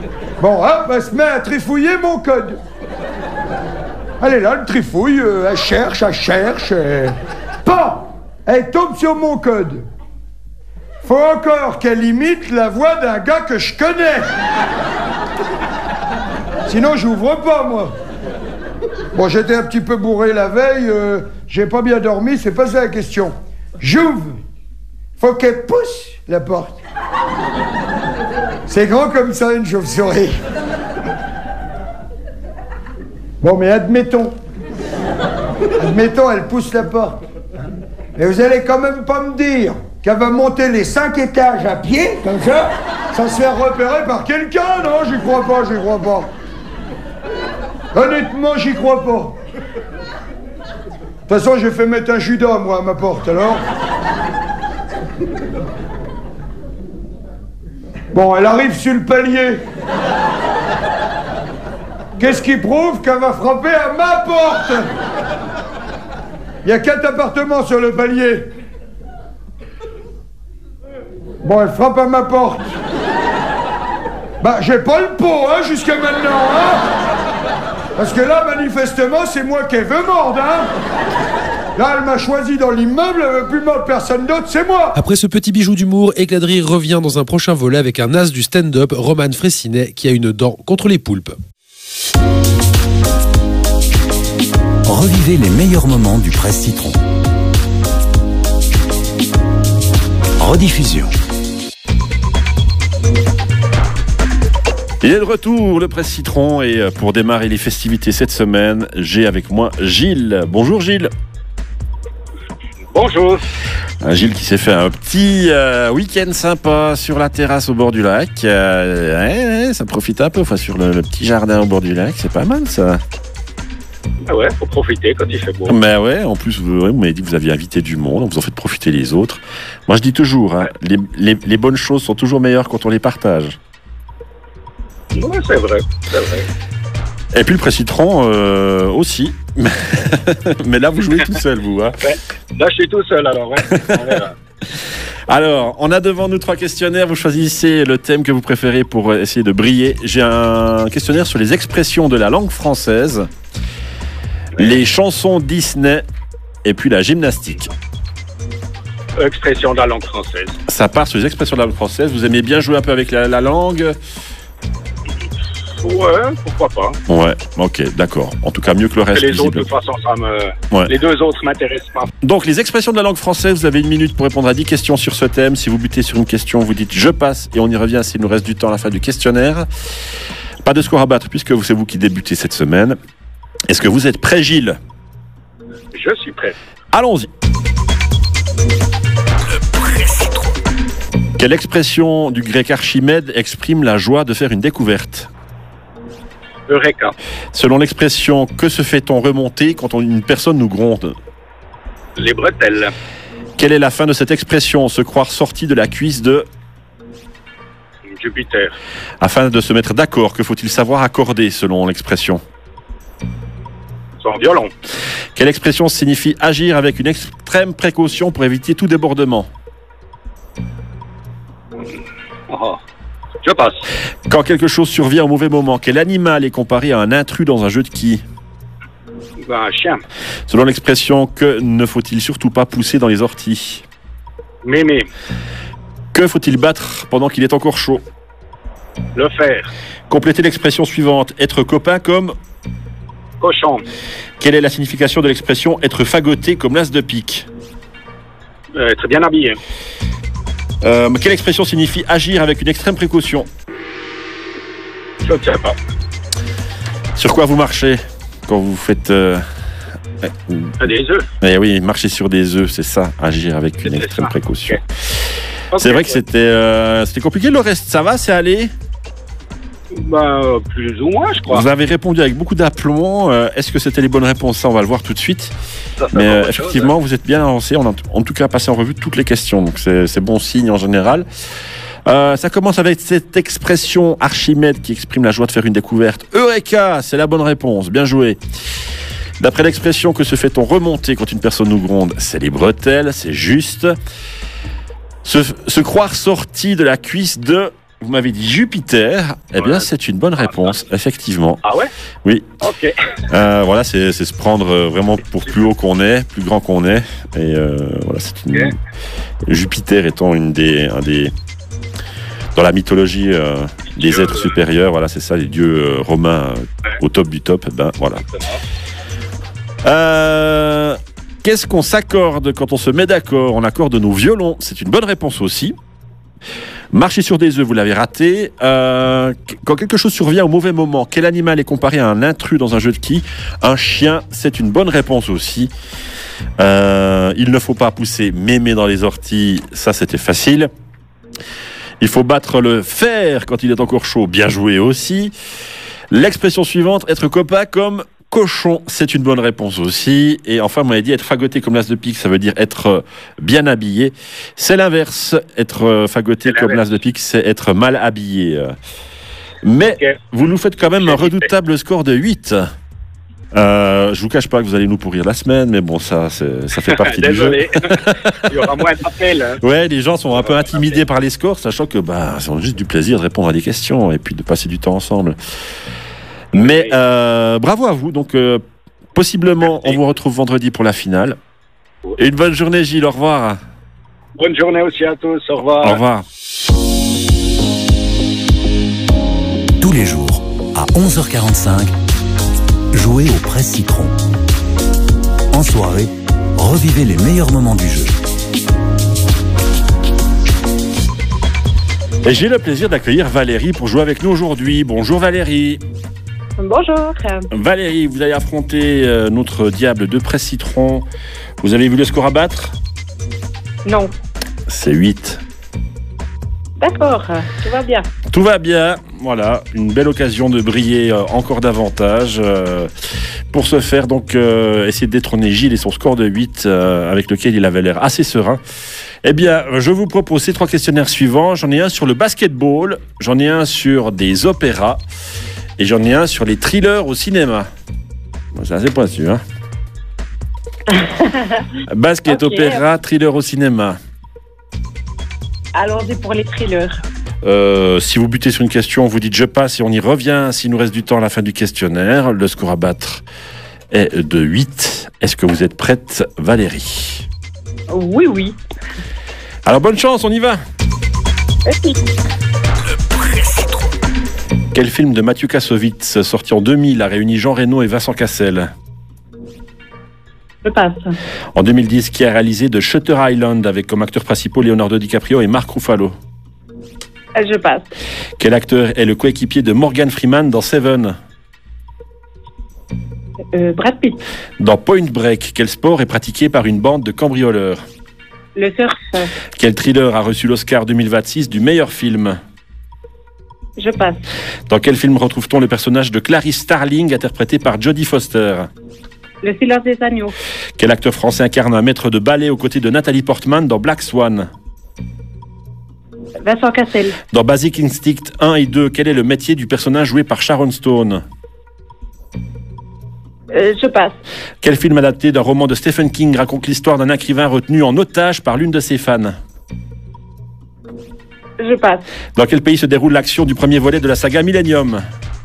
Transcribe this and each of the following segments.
Bon, hop, elle se met à trifouiller mon code. Elle est là, elle trifouille, elle cherche, Pas. Elle tombe sur mon code. Faut encore qu'elle imite la voix d'un gars que je connais. Sinon, j'ouvre pas, moi. Bon, j'étais un petit peu bourré la veille, j'ai pas bien dormi, c'est pas ça la question. J'ouvre. Faut qu'elle pousse la porte. C'est grand comme ça, une chauve-souris. Bon, mais admettons, elle pousse la porte. Et vous allez quand même pas me dire qu'elle va monter les 5 étages à pied, comme ça, sans se faire repérer par quelqu'un, non? J'y crois pas. Honnêtement, j'y crois pas. De toute façon, j'ai fait mettre un judas, moi, à ma porte, alors. Bon, elle arrive sur le palier. Qu'est-ce qui prouve qu'elle va frapper à ma porte? Il y a 4 appartements sur le palier. Bon, elle frappe à ma porte. Bah, j'ai pas le pot, hein, jusqu'à maintenant, hein. Parce que là, manifestement, c'est moi qui veux mordre, hein. Là, elle m'a choisi dans l'immeuble, elle veut plus mordre personne d'autre, c'est moi. Après ce petit bijou d'humour, Éclat de rire revient dans un prochain volet avec un as du stand-up, Roman Fraissinet, qui a une dent contre les poulpes. Revivez les meilleurs moments du Presse Citron. Rediffusion. Il est de retour, le Presse Citron, et pour démarrer les festivités cette semaine, j'ai avec moi Gilles. Bonjour Gilles. Bonjour. Gilles qui s'est fait un petit week-end sympa sur la terrasse au bord du lac. Ça profite un peu, enfin sur le petit jardin au bord du lac, c'est pas mal ça. Ah ouais, faut profiter quand il fait beau. Mais ouais, en plus vous m'avez dit que vous aviez invité du monde, vous en faites profiter les autres. Moi je dis toujours, hein, les bonnes choses sont toujours meilleures quand on les partage. Ouais, c'est vrai. Et puis le Presse Citron aussi. Mais là, vous jouez tout seul, vous. Hein. Ouais. Là, je suis tout seul, alors. Ouais. On verra. Alors, on a devant nous 3 questionnaires. Vous choisissez le thème que vous préférez pour essayer de briller. J'ai un questionnaire sur les expressions de la langue française, les chansons Disney et puis la gymnastique. Expression de la langue française. Ça part sur les expressions de la langue française. Vous aimez bien jouer un peu avec la langue ? Ouais, pourquoi pas. Ouais, ok, d'accord. En tout cas, mieux que le reste. Et les autres, de toute façon, les 2 autres m'intéressent pas. Donc, les expressions de la langue française, vous avez 1 minute pour répondre à 10 questions sur ce thème. Si vous butez sur une question, vous dites « je passe » et on y revient s'il nous reste du temps à la fin du questionnaire. Pas de score à battre puisque c'est vous qui débutez cette semaine. Est-ce que vous êtes prêt, Gilles ? Je suis prêt. Allons-y. Quelle expression du grec Archimède exprime la joie de faire une découverte ? Eureka. Selon l'expression, que se fait-on remonter quand une personne nous gronde ? Les bretelles. Quelle est la fin de cette expression ? Se croire sorti de la cuisse de Jupiter. Afin de se mettre d'accord, que faut-il savoir accorder selon l'expression ? Son violon. Quelle expression signifie agir avec une extrême précaution pour éviter tout débordement ? Oh. Je passe. Quand quelque chose survient au mauvais moment, quel animal est comparé à un intrus dans un jeu de quilles ? Un chien. Selon l'expression, que ne faut-il surtout pas pousser dans les orties ? Mémé. Que faut-il battre pendant qu'il est encore chaud ? Le fer. Complétez l'expression suivante, être copain comme... Cochon. Quelle est la signification de l'expression être fagoté comme l'as de pique ? Être bien habillé. Quelle expression signifie agir avec une extrême précaution ? Je ne sais pas. Sur quoi vous marchez quand vous faites... Des œufs. Eh oui, marcher sur des œufs, c'est ça, agir avec une extrême précaution. Okay. C'est vrai que c'était compliqué. Le reste, ça va, c'est allé ? Plus ou moins, je crois. Vous avez répondu avec beaucoup d'aplomb. Est-ce que c'était les bonnes réponses ? Ça, on va le voir tout de suite. Mais effectivement, vous êtes bien avancé. On a en tout cas passé en revue toutes les questions. Donc, c'est bon signe en général. Ça commence avec cette expression Archimède qui exprime la joie de faire une découverte. Eureka, c'est la bonne réponse. Bien joué. D'après l'expression, que se fait-on remonter quand une personne nous gronde ? C'est les bretelles, c'est juste. Se croire sorti de la cuisse de... vous m'avez dit Jupiter. Eh bien, c'est une bonne réponse, effectivement. Ah ouais? Oui. Ok. Voilà, c'est se prendre vraiment pour plus haut qu'on est, plus grand qu'on est. Et voilà, c'est une... Jupiter étant un des dans la mythologie des êtres supérieurs. Voilà, c'est ça, les dieux romains au top du top. Ben voilà. Qu'est-ce qu'on s'accorde quand on se met d'accord? On accorde nos violons. C'est une bonne réponse aussi. Marcher sur des œufs, vous l'avez raté. Quand quelque chose survient au mauvais moment, quel animal est comparé à un intrus dans un jeu de quilles? Un chien, c'est une bonne réponse aussi. Il ne faut pas pousser mémé dans les orties, ça c'était facile. Il faut battre le fer quand il est encore chaud, bien joué aussi. L'expression suivante, être copain comme cochon, c'est une bonne réponse aussi. Et enfin, vous m'avez dit être fagoté comme l'as de pique, ça veut dire être bien habillé. C'est l'inverse. Être fagoté comme l'as de pique, c'est être mal habillé. Mais vous nous faites quand même un redoutable score de 8. Je vous cache pas que vous allez nous pourrir la semaine, mais bon, ça fait partie du jeu. Désolé. Il y aura moins d'appels. Hein. Ouais, les gens sont un peu intimidés par les scores, sachant que c'est juste du plaisir de répondre à des questions et puis de passer du temps ensemble. Mais bravo à vous. Donc, possiblement, on vous retrouve vendredi pour la finale. Et une bonne journée, Gilles. Au revoir. Bonne journée aussi à tous. Au revoir. Au revoir. Tous les jours, à 11h45, jouez au Presse Citron. En soirée, revivez les meilleurs moments du jeu. Et j'ai le plaisir d'accueillir Valérie pour jouer avec nous aujourd'hui. Bonjour Valérie. Bonjour. Valérie, vous allez affronter notre diable de Presse Citron. Vous avez vu le score à battre? Non. C'est 8. D'accord, tout va bien. Tout va bien, voilà, une belle occasion de briller encore davantage. Pour ce faire, donc, essayer de détrôner Gilles et son score de 8, avec lequel il avait l'air assez serein. Eh bien, je vous propose ces 3 questionnaires suivants. J'en ai un sur le basketball, j'en ai un sur des opéras, et j'en ai un sur les thrillers au cinéma. Bon, c'est assez pointu, hein. Basket, Ok. opéra, thriller au cinéma. Allons-y pour les thrillers. Si vous butez sur une question, vous dites je passe et on y revient s'il nous reste du temps à la fin du questionnaire. Le score à battre est de 8. Est-ce que vous êtes prête, Valérie? Oui, oui. Alors bonne chance, on y va. Merci. Quel film de Mathieu Kassovitz, sorti en 2000, a réuni Jean Reno et Vincent Cassel? Je passe. En 2010, qui a réalisé The Shutter Island avec comme acteurs principaux Leonardo DiCaprio et Mark Ruffalo? Je passe. Quel acteur est le coéquipier de Morgan Freeman dans Seven? Brad Pitt. Dans Point Break, quel sport est pratiqué par une bande de cambrioleurs? Le surf. Quel thriller a reçu l'Oscar 2026 du meilleur film? Je passe. Dans quel film retrouve-t-on le personnage de Clarice Starling, interprété par Jodie Foster? Le silence des agneaux. Quel acteur français incarne un maître de ballet aux côtés de Nathalie Portman dans Black Swan? Vincent Cassel. Dans Basic Instinct 1 et 2, quel est le métier du personnage joué par Sharon Stone? Je passe. Quel film adapté d'un roman de Stephen King raconte l'histoire d'un écrivain retenu en otage par l'une de ses fans? Je passe. Dans quel pays se déroule l'action du premier volet de la saga Millennium?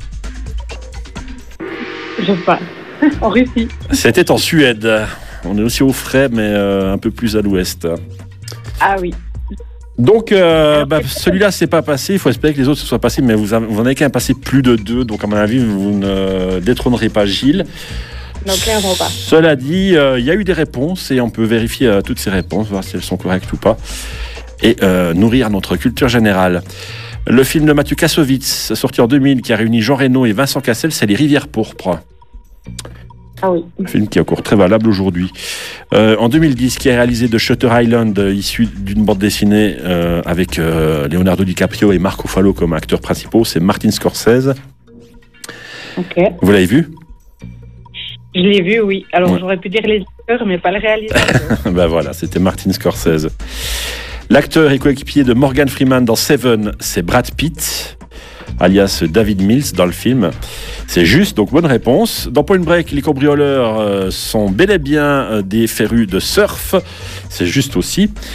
Je passe. En Russie. C'était en Suède. On est aussi au frais, mais un peu plus à l'ouest. Ah oui. Donc, celui-là, c'est pas passé. Il faut espérer que les autres se soient passés, mais vous en avez quand même passé plus de 2. Donc, à mon avis, vous ne détrônerez pas Gilles. Non, clairement pas. Cela dit, il y a eu des réponses et on peut vérifier toutes ces réponses, voir si elles sont correctes ou pas, et nourrir notre culture générale. Le film de Mathieu Kassovitz, sorti en 2000, qui a réuni Jean Reno et Vincent Cassel, c'est Les Rivières pourpres. Ah oui. Un film qui est encore très valable aujourd'hui. En 2010, qui a réalisé The Shutter Island, issu d'une bande dessinée avec Leonardo DiCaprio et Mark Ruffalo comme acteurs principaux, c'est Martin Scorsese. Ok. Vous l'avez vu? Je l'ai vu, oui. Alors, Ouais. j'aurais pu dire les acteurs, mais pas le réalisateur. Ben voilà, c'était Martin Scorsese. L'acteur et coéquipier de Morgan Freeman dans Seven, c'est Brad Pitt, alias David Mills dans le film. C'est juste, donc bonne réponse. Dans Point Break, les cambrioleurs sont bel et bien des férus de surf. C'est juste aussi.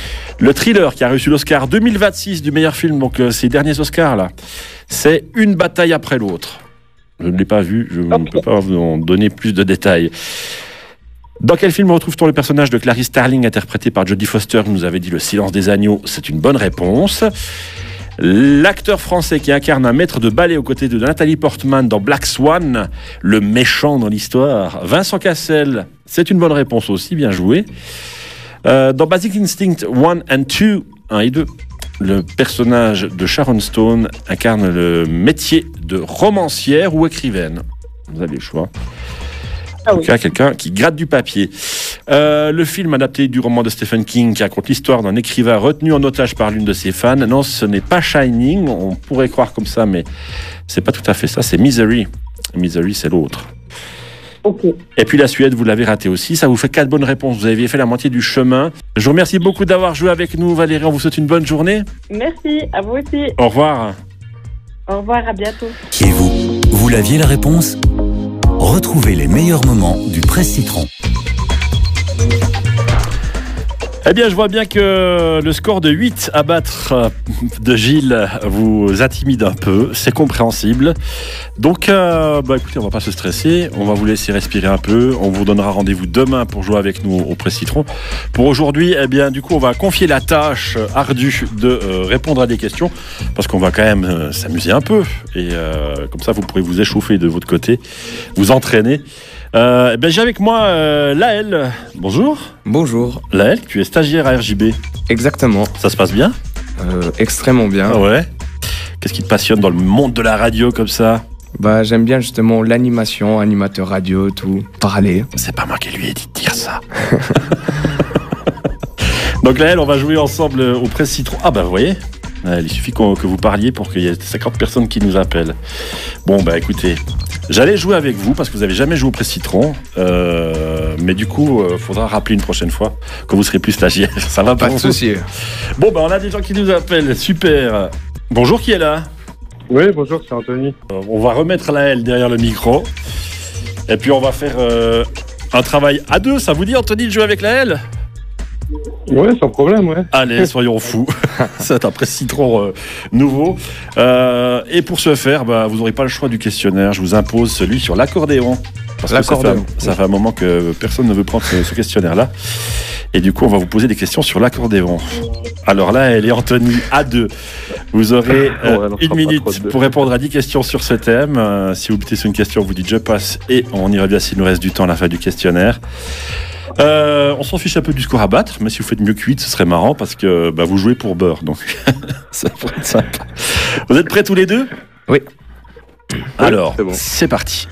Le thriller qui a reçu l'Oscar 2026 du meilleur film, donc ces derniers Oscars là, c'est Une bataille après l'autre. Je ne l'ai pas vu, je ne peux pas vous en donner plus de détails. Dans quel film retrouve-t-on le personnage de Clarice Starling interprété par Jodie Foster? Vous nous avez dit Le Silence des agneaux, c'est une bonne réponse. L'acteur français qui incarne un maître de ballet aux côtés de Nathalie Portman dans Black Swan, le méchant dans l'histoire, Vincent Cassel, c'est une bonne réponse aussi, bien joué. Dans Basic Instinct 1 and 2, 1 et 2, le personnage de Sharon Stone incarne le métier de romancière ou écrivaine. Vous avez le choix. En tout cas, quelqu'un qui gratte du papier. Le film adapté du roman de Stephen King qui raconte l'histoire d'un écrivain retenu en otage par l'une de ses fans. Non, ce n'est pas Shining, on pourrait croire comme ça, mais c'est pas tout à fait ça, c'est Misery. Misery, c'est l'autre. Ok. Et puis la Suède, vous l'avez raté aussi. Ça vous fait 4 bonnes réponses. Vous avez fait la moitié du chemin. Je vous remercie beaucoup d'avoir joué avec nous, Valérie. On vous souhaite une bonne journée. Merci, à vous aussi. Au revoir. Au revoir, à bientôt. Et vous l'aviez la réponse? Retrouvez les meilleurs moments du Presse Citron. Eh bien, je vois bien que le score de 8 à battre de Gilles vous intimide un peu. C'est compréhensible. Donc, écoutez, on va pas se stresser. On va vous laisser respirer un peu. On vous donnera rendez-vous demain pour jouer avec nous au Presse Citron. Pour aujourd'hui, eh bien, du coup, on va confier la tâche ardue de répondre à des questions parce qu'on va quand même s'amuser un peu. Et comme ça, vous pourrez vous échauffer de votre côté, vous entraîner. J'ai avec moi Laël. Bonjour. Bonjour. Laël, tu es stagiaire à RJB. Exactement. Ça se passe bien? Extrêmement bien. Ah ouais. Qu'est-ce qui te passionne dans le monde de la radio comme ça? J'aime bien justement l'animation, animateur radio, tout, parler. C'est pas moi qui lui ai dit de dire ça. Donc Laël, on va jouer ensemble au Presse Citron. Ah vous voyez, il suffit que vous parliez pour qu'il y ait 50 personnes qui nous appellent. Bon écoutez, j'allais jouer avec vous parce que vous n'avez jamais joué au Presse Citron, mais du coup, faudra rappeler une prochaine fois quand vous serez plus stagiaire. Ça va Pas de souci. Bon, on a des gens qui nous appellent, super. Bonjour, qui est là? Oui, bonjour, c'est Anthony. On va remettre Laël derrière le micro, et puis on va faire un travail à deux. Ça vous dit, Anthony, de jouer avec Laël? Ouais, sans problème, ouais. Allez, soyons fous. C'est un Presse Citron nouveau. Et pour ce faire, vous n'aurez pas le choix du questionnaire. Je vous impose celui sur l'accordéon. Parce que ça fait un moment que personne ne veut prendre ce questionnaire-là. Et du coup, on va vous poser des questions sur l'accordéon. Alors là, elle est Anthony à 2. Vous aurez une minute pour répondre à 10 questions sur ce thème. Si vous butez sur une question, vous dites je passe et on ira bien s'il nous reste du temps à la fin du questionnaire. On s'en fiche un peu du score à battre, mais si vous faites mieux que 8, ce serait marrant parce que vous jouez pour beurre, donc ça pourrait être sympa. Vous êtes prêts tous les deux? Oui. Alors, c'est bon. C'est parti.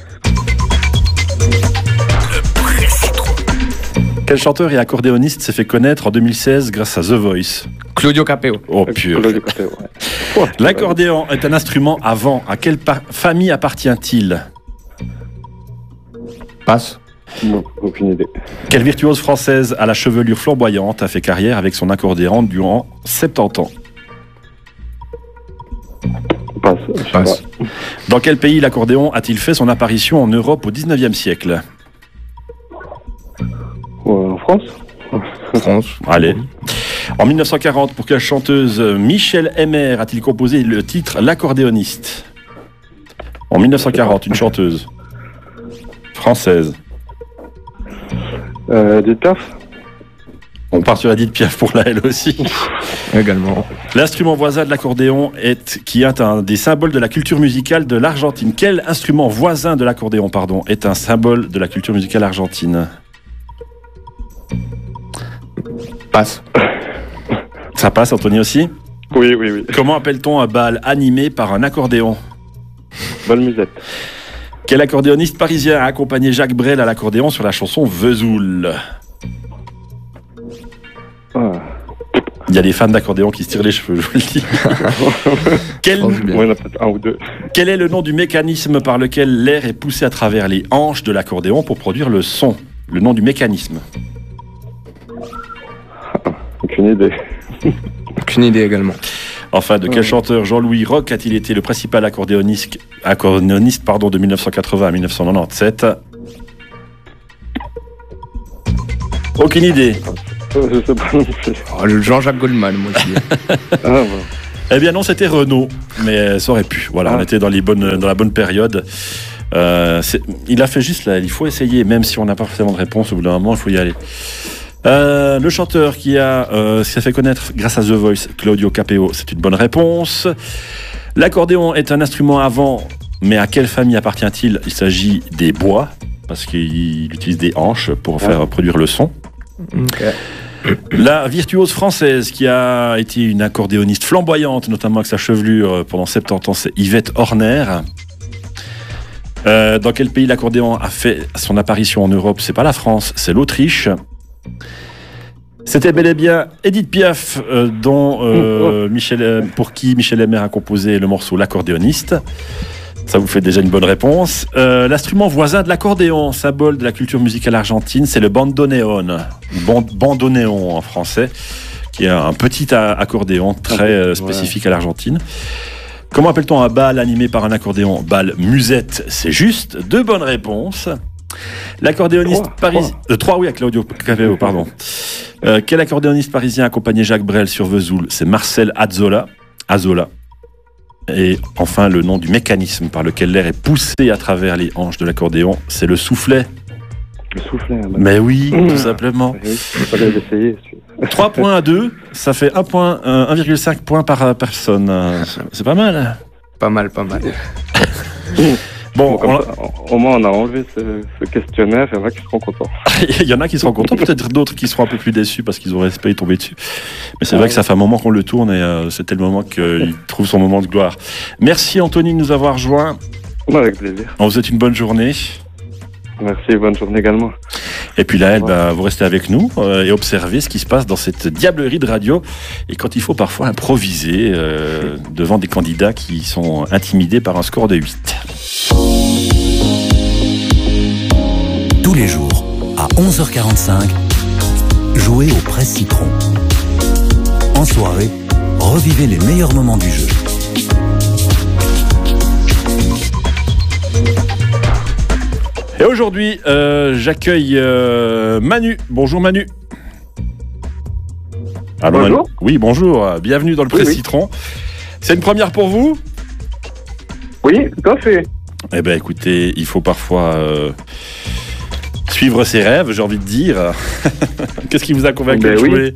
Quel chanteur et accordéoniste s'est fait connaître en 2016 grâce à The Voice? Claudio Capeo. Oh pur. L'accordéon est un instrument à vent. À quelle famille appartient-il? Passe. Non, aucune idée. Quelle virtuose française à la chevelure flamboyante a fait carrière avec son accordéon durant 70 ans? Passe. Dans quel pays l'accordéon a-t-il fait son apparition en Europe au 19e siècle? En France. France. Allez. En 1940, pour quelle chanteuse Michel Emmer a-t-il composé le titre L'accordéoniste? En 1940, une chanteuse française. Des tafs. On part sur Edith Piaf pour la L aussi. Également. L'instrument voisin de l'accordéon qui est un des symboles de la culture musicale de l'Argentine. Quel instrument voisin de l'accordéon, est un symbole de la culture musicale argentine? Passe. Ça passe, Anthony aussi? Oui. Comment appelle-t-on un bal animé par un accordéon? Bonne musette. Quel accordéoniste parisien a accompagné Jacques Brel à l'accordéon sur la chanson Vesoul? Il y a des fans d'accordéon qui se tirent les cheveux, je vous le dis. Il y en a peut-être un ou deux. Quel est le nom du mécanisme par lequel l'air est poussé à travers les hanches de l'accordéon pour produire le son? Le nom du mécanisme? Aucune idée. Aucune idée également. Enfin, de quel chanteur Jean-Louis Roch a-t-il été le principal accordéoniste de 1980 à 1997? Aucune idée. Je sais pas non plus. Oh, le Jean-Jacques Goldman, moi aussi. Ah, ouais. Eh bien non, c'était Renault, mais ça aurait pu. Voilà, on était dans la bonne période. Il a fait juste là, il faut essayer, même si on n'a pas forcément de réponse, au bout d'un moment, il faut y aller. Le chanteur qui s'est fait connaître grâce à The Voice, Claudio Capeo, c'est une bonne réponse. L'accordéon est un instrument à vent, mais à quelle famille appartient-il? Il s'agit des bois, parce qu'il utilise des hanches pour faire produire le son. Okay. La virtuose française qui a été une accordéoniste flamboyante, notamment avec sa chevelure pendant 70 ans, c'est Yvette Horner. Dans quel pays l'accordéon a fait son apparition en Europe? C'est pas la France, c'est l'Autriche. C'était bel et bien Édith Piaf, pour qui Michel Hébert a composé le morceau L'accordéoniste. Ça vous fait déjà une bonne réponse. L'instrument voisin de l'accordéon, symbole de la culture musicale argentine, c'est le bandoneon. Bandoneon en français, qui est un petit accordéon très spécifique à l'Argentine. Comment appelle-t-on un bal animé par un accordéon? Bal musette, c'est juste. 2 bonnes réponses. L'accordéoniste parisien... 3, oui, à Claudio Capeo, pardon. Quel accordéoniste parisien a accompagné Jacques Brel sur Vesoul? C'est Marcel Azola. Et enfin, le nom du mécanisme par lequel l'air est poussé à travers les hanches de l'accordéon, c'est le soufflet. Le soufflet. Mais oui, tout simplement. Il fallait l'essayer. 3 points à 2, ça fait 1,5 points par personne. C'est pas mal. Pas mal. Bon, au moins on a enlevé ce questionnaire, il y en a qui seront contents. Il y en a qui seront contents, peut-être d'autres qui seront un peu plus déçus parce qu'ils auraient espéré tomber dessus. Mais c'est vrai que ça fait un moment qu'on le tourne et c'était le moment qu'il trouve son moment de gloire. Merci Anthony de nous avoir rejoints. Avec plaisir. On vous souhaite une bonne journée. Merci, bonne journée également. Et puis là, vous restez avec nous et observez ce qui se passe dans cette diablerie de radio. Et quand il faut parfois improviser devant des candidats qui sont intimidés par un score de 8. Tous les jours, à 11h45, jouez au Presse Citron. En soirée, revivez les meilleurs moments du jeu. Et aujourd'hui, j'accueille Manu. Bonjour Manu. Allô, bonjour. Manu. Oui, bonjour. Bienvenue dans le Presse Citron. C'est une première pour vous? Oui, tout à fait. Eh bien, écoutez, il faut parfois suivre ses rêves, j'ai envie de dire. Qu'est-ce qui vous a convaincu de jouer?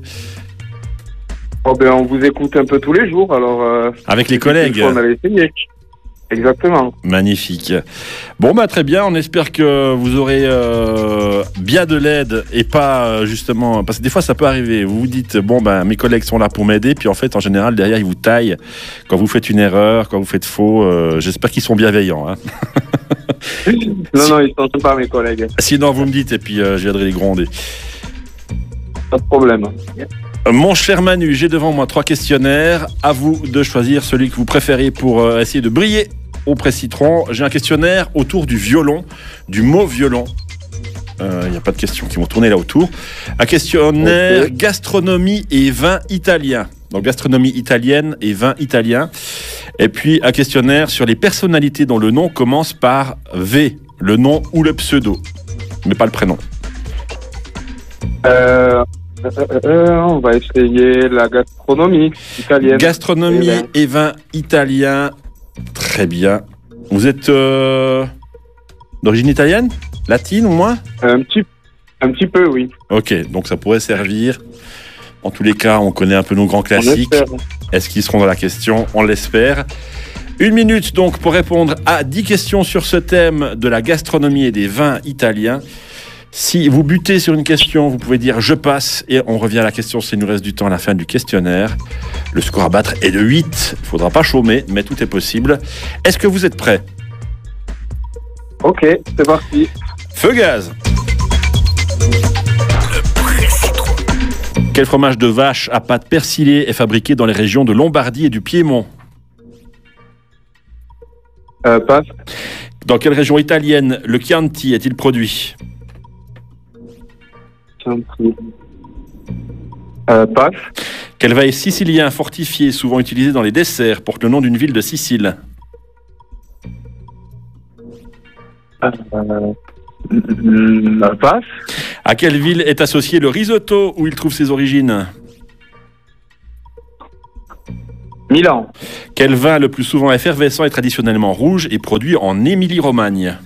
On vous écoute un peu tous les jours, alors... Avec les collègues. On avait essayé. Exactement. Magnifique. Bon, très bien. On espère que vous aurez bien de l'aide et pas justement... Parce que des fois, ça peut arriver. Vous vous dites, mes collègues sont là pour m'aider. Puis en fait, en général, derrière, ils vous taillent quand vous faites une erreur, quand vous faites faux. J'espère qu'ils sont bienveillants. Hein. Non, ils sont pas mes collègues. Sinon, vous me dites et puis je viendrai les gronder. Pas de problème. Mon cher Manu, j'ai devant moi 3 questionnaires. À vous de choisir celui que vous préférez pour essayer de briller au Presse Citron. J'ai un questionnaire autour du violon, du mot violon. Il n'y a pas de questions qui vont tourner là autour. Un questionnaire gastronomie et vin italien. Donc gastronomie italienne et vin italien. Et puis un questionnaire sur les personnalités dont le nom commence par V. Le nom ou le pseudo, mais pas le prénom. On va essayer la gastronomie italienne. Gastronomie et vin italien. Très bien. Vous êtes d'origine italienne? Latine ou moins? Un petit peu, oui. Ok, donc ça pourrait servir. En tous les cas, on connaît un peu nos grands classiques. Est-ce qu'ils seront dans la question? On l'espère. 1 minute donc pour répondre à 10 questions sur ce thème de la gastronomie et des vins italiens. Si vous butez sur une question, vous pouvez dire « je passe » et on revient à la question s'il nous reste du temps à la fin du questionnaire. Le score à battre est de 8. Il ne faudra pas chômer, mais tout est possible. Est-ce que vous êtes prêts? Ok, c'est parti. Feu gaz. Quel fromage de vache à pâte persillée est fabriqué dans les régions de Lombardie et du Piémont? Passe. Dans quelle région italienne le Chianti est-il produit? Passe. Quel vin sicilien fortifié, souvent utilisé dans les desserts, porte le nom d'une ville de Sicile? Passe. À quelle ville est associé le risotto où il trouve ses origines? Milan. Quel vin le plus souvent effervescent et traditionnellement rouge est produit en Émilie-Romagne?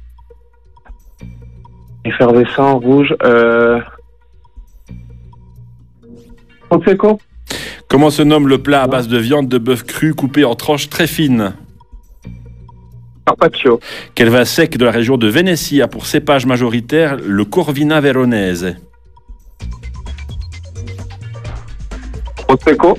Effervescent, rouge. Prosecco. Comment se nomme le plat à base de viande de bœuf cru coupée en tranches très fines? Carpaccio. Quel vin sec de la région de Vénétie a pour cépage majoritaire le Corvina Veronese? Prosecco.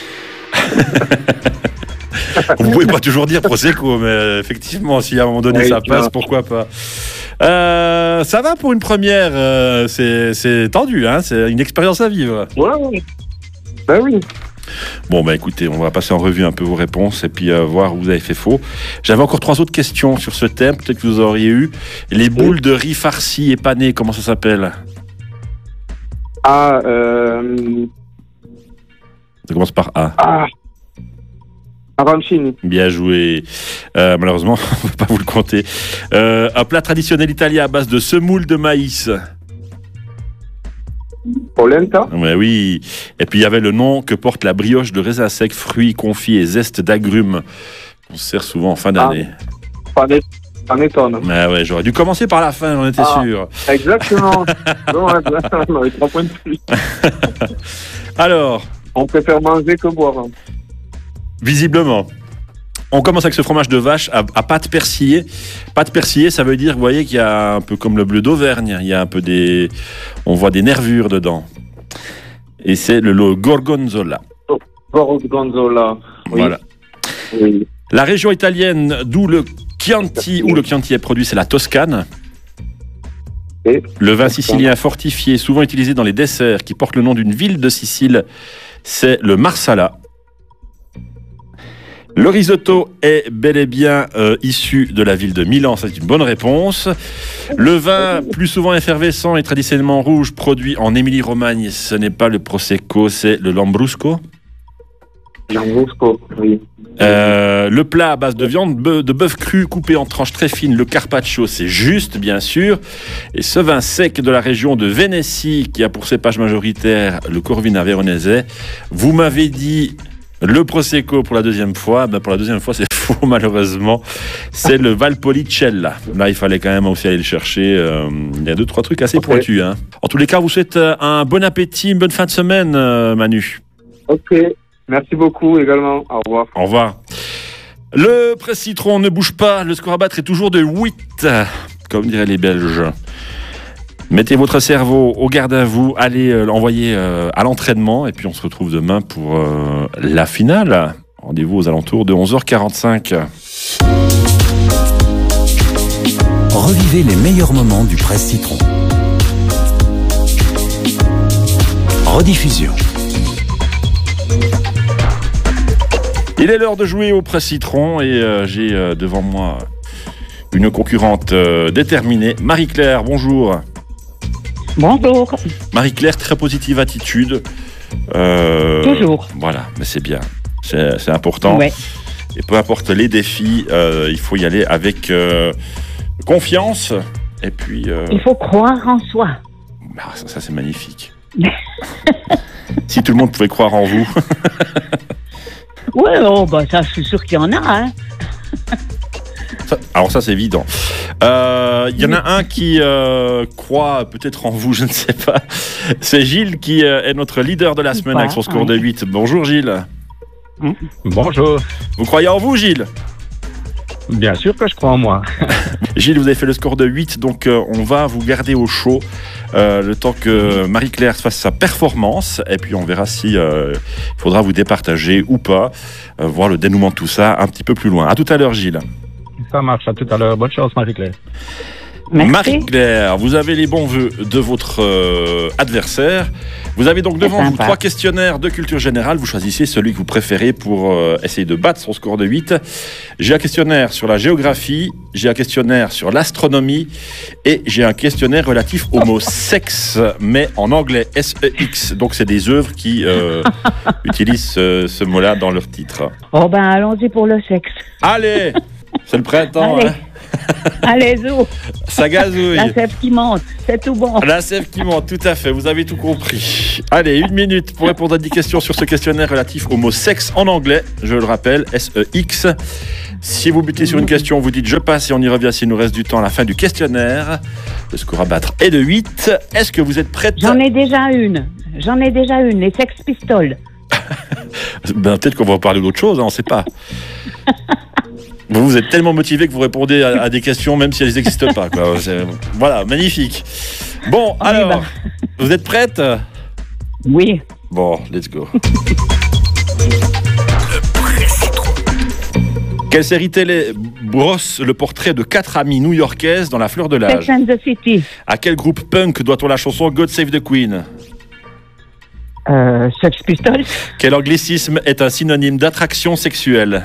Vous pouvez pas toujours dire Prosecco, mais effectivement, si à un moment donné Oui, ça passe, vois. pourquoi pas. Ça va pour une première, c'est tendu, hein, c'est une expérience à vivre. Ouais. Ben oui. Bon, bah écoutez, on va passer en revue un peu vos réponses et puis voir où vous avez fait faux. J'avais encore 3 autres questions sur ce thème, peut-être que vous auriez eu. Les boules de riz farcies et panées, comment ça s'appelle? Ah, Ça commence par A. Arancini. Bien joué. Malheureusement, on ne peut pas vous le compter. Un plat traditionnel italien à base de semoule de maïs. Polenta. Ouais, oui. Et puis il y avait le nom que porte la brioche de raisin sec, fruits confits et zestes d'agrumes. On se sert souvent en fin d'année. Panettone. Ah ouais, j'aurais dû commencer par la fin, j'en étais sûr. Exactement. Non, on avait 3 points de plus. Alors, On préfère manger que boire. visiblement, on commence avec ce fromage de vache à pâte persillée. Pâte persillée, ça veut dire, vous voyez, qu'il y a un peu comme le bleu d'Auvergne, il y a un peu on voit des nervures dedans. Et c'est le gorgonzola. Gorgonzola. Oui. Voilà. Oui. La région italienne d'où le Chianti est produit, c'est la Toscane. Et Le vin sicilien fortifié, souvent utilisé dans les desserts, qui porte le nom d'une ville de Sicile, c'est le Marsala. Le risotto est bel et bien issu de la ville de Milan, c'est une bonne réponse. Le vin, plus souvent effervescent et traditionnellement rouge, produit en Émilie-Romagne, ce n'est pas le Prosecco, c'est le Lambrusco. Lambrusco, oui. Le plat à base de viande de bœuf cru coupé en tranches très fines, le carpaccio, c'est juste, bien sûr. Et ce vin sec de la région de Vénétie, qui a pour cépage majoritaire le Corvina Veronese, vous m'avez dit le Prosecco pour la deuxième fois. Ben pour la deuxième fois, c'est faux, malheureusement. C'est le Valpolicella. Là, il fallait quand même aussi aller le chercher. Il y a 2-3 trucs assez pointus. Hein. En tous les cas, vous souhaite un bon appétit, une bonne fin de semaine, Manu. Ok. Merci beaucoup également. Au revoir. Au revoir. Le presse citron ne bouge pas. Le score à battre est toujours de 8, comme diraient les Belges. Mettez votre cerveau au garde à vous. Allez l'envoyer à l'entraînement. Et puis on se retrouve demain pour la finale. Rendez-vous aux alentours de 11h45. Revivez les meilleurs moments du Presse Citron. Rediffusion. Il est l'heure de jouer au Presse Citron et j'ai devant moi une concurrente déterminée. Marie-Claire, bonjour. Bonjour. Marie-Claire, très positive attitude. Toujours. Voilà, mais c'est bien. C'est important. Ouais. Et peu importe les défis, il faut y aller avec confiance. Et puis. Il faut croire en soi. Bah, ça c'est magnifique. Si tout le monde pouvait croire en vous. Ouais, oh, bah, ça, je suis sûr qu'il y en a. Hein. Alors ça c'est évident. Il y en a un qui croit peut-être en vous, je ne sais pas. C'est Gilles qui est notre leader de la semaine avec son score de 8. Bonjour Gilles. Bonjour. Vous croyez en vous Gilles? Bien sûr que je crois en moi. Gilles, vous avez fait le score de 8, donc on va vous garder au chaud le temps que Marie-Claire fasse sa performance, et puis on verra si il faudra vous départager ou pas, voir le dénouement de tout ça un petit peu plus loin. À tout à l'heure Gilles. Ça marche, à tout à l'heure. Bonne chance Marie-Claire. Merci. Marie-Claire, vous avez les bons vœux de votre adversaire. Vous avez donc devant vous 3 questionnaires de culture générale. Vous choisissez celui que vous préférez pour essayer de battre son score de 8. J'ai un questionnaire sur la géographie, j'ai un questionnaire sur l'astronomie et j'ai un questionnaire relatif au mot sexe, mais en anglais, S-E-X. Donc c'est des œuvres qui utilisent ce mot-là dans leur titre. Oh ben, allons-y pour le sexe. Allez, c'est le printemps. Allez. Hein. Allez, Zou. Ça gazouille. La sève qui monte, c'est tout bon. La sève qui monte, tout à fait, vous avez tout compris. Allez, 1 minute pour répondre à 10 questions sur ce questionnaire relatif au mot sexe en anglais. Je le rappelle, S-E-X. Si vous butez sur une question, vous dites je passe et on y revient s'il nous reste du temps à la fin du questionnaire. Le score à battre est de 8. Est-ce que vous êtes prête? J'en ai déjà une, les Sex Pistols. Ben, peut-être qu'on va parler d'autre chose, hein, on ne sait pas. Vous êtes tellement motivé que vous répondez à des questions même si elles n'existent pas, quoi. Voilà, magnifique. Bon, alors, vous êtes prête? Oui. Bon, let's go. Quelle série télé brosse le portrait de 4 amies new-yorkaises dans la fleur de l'âge? Sex and the City. À quel groupe punk doit-on la chanson God Save the Queen? Sex Pistols. Quel anglicisme est un synonyme d'attraction sexuelle?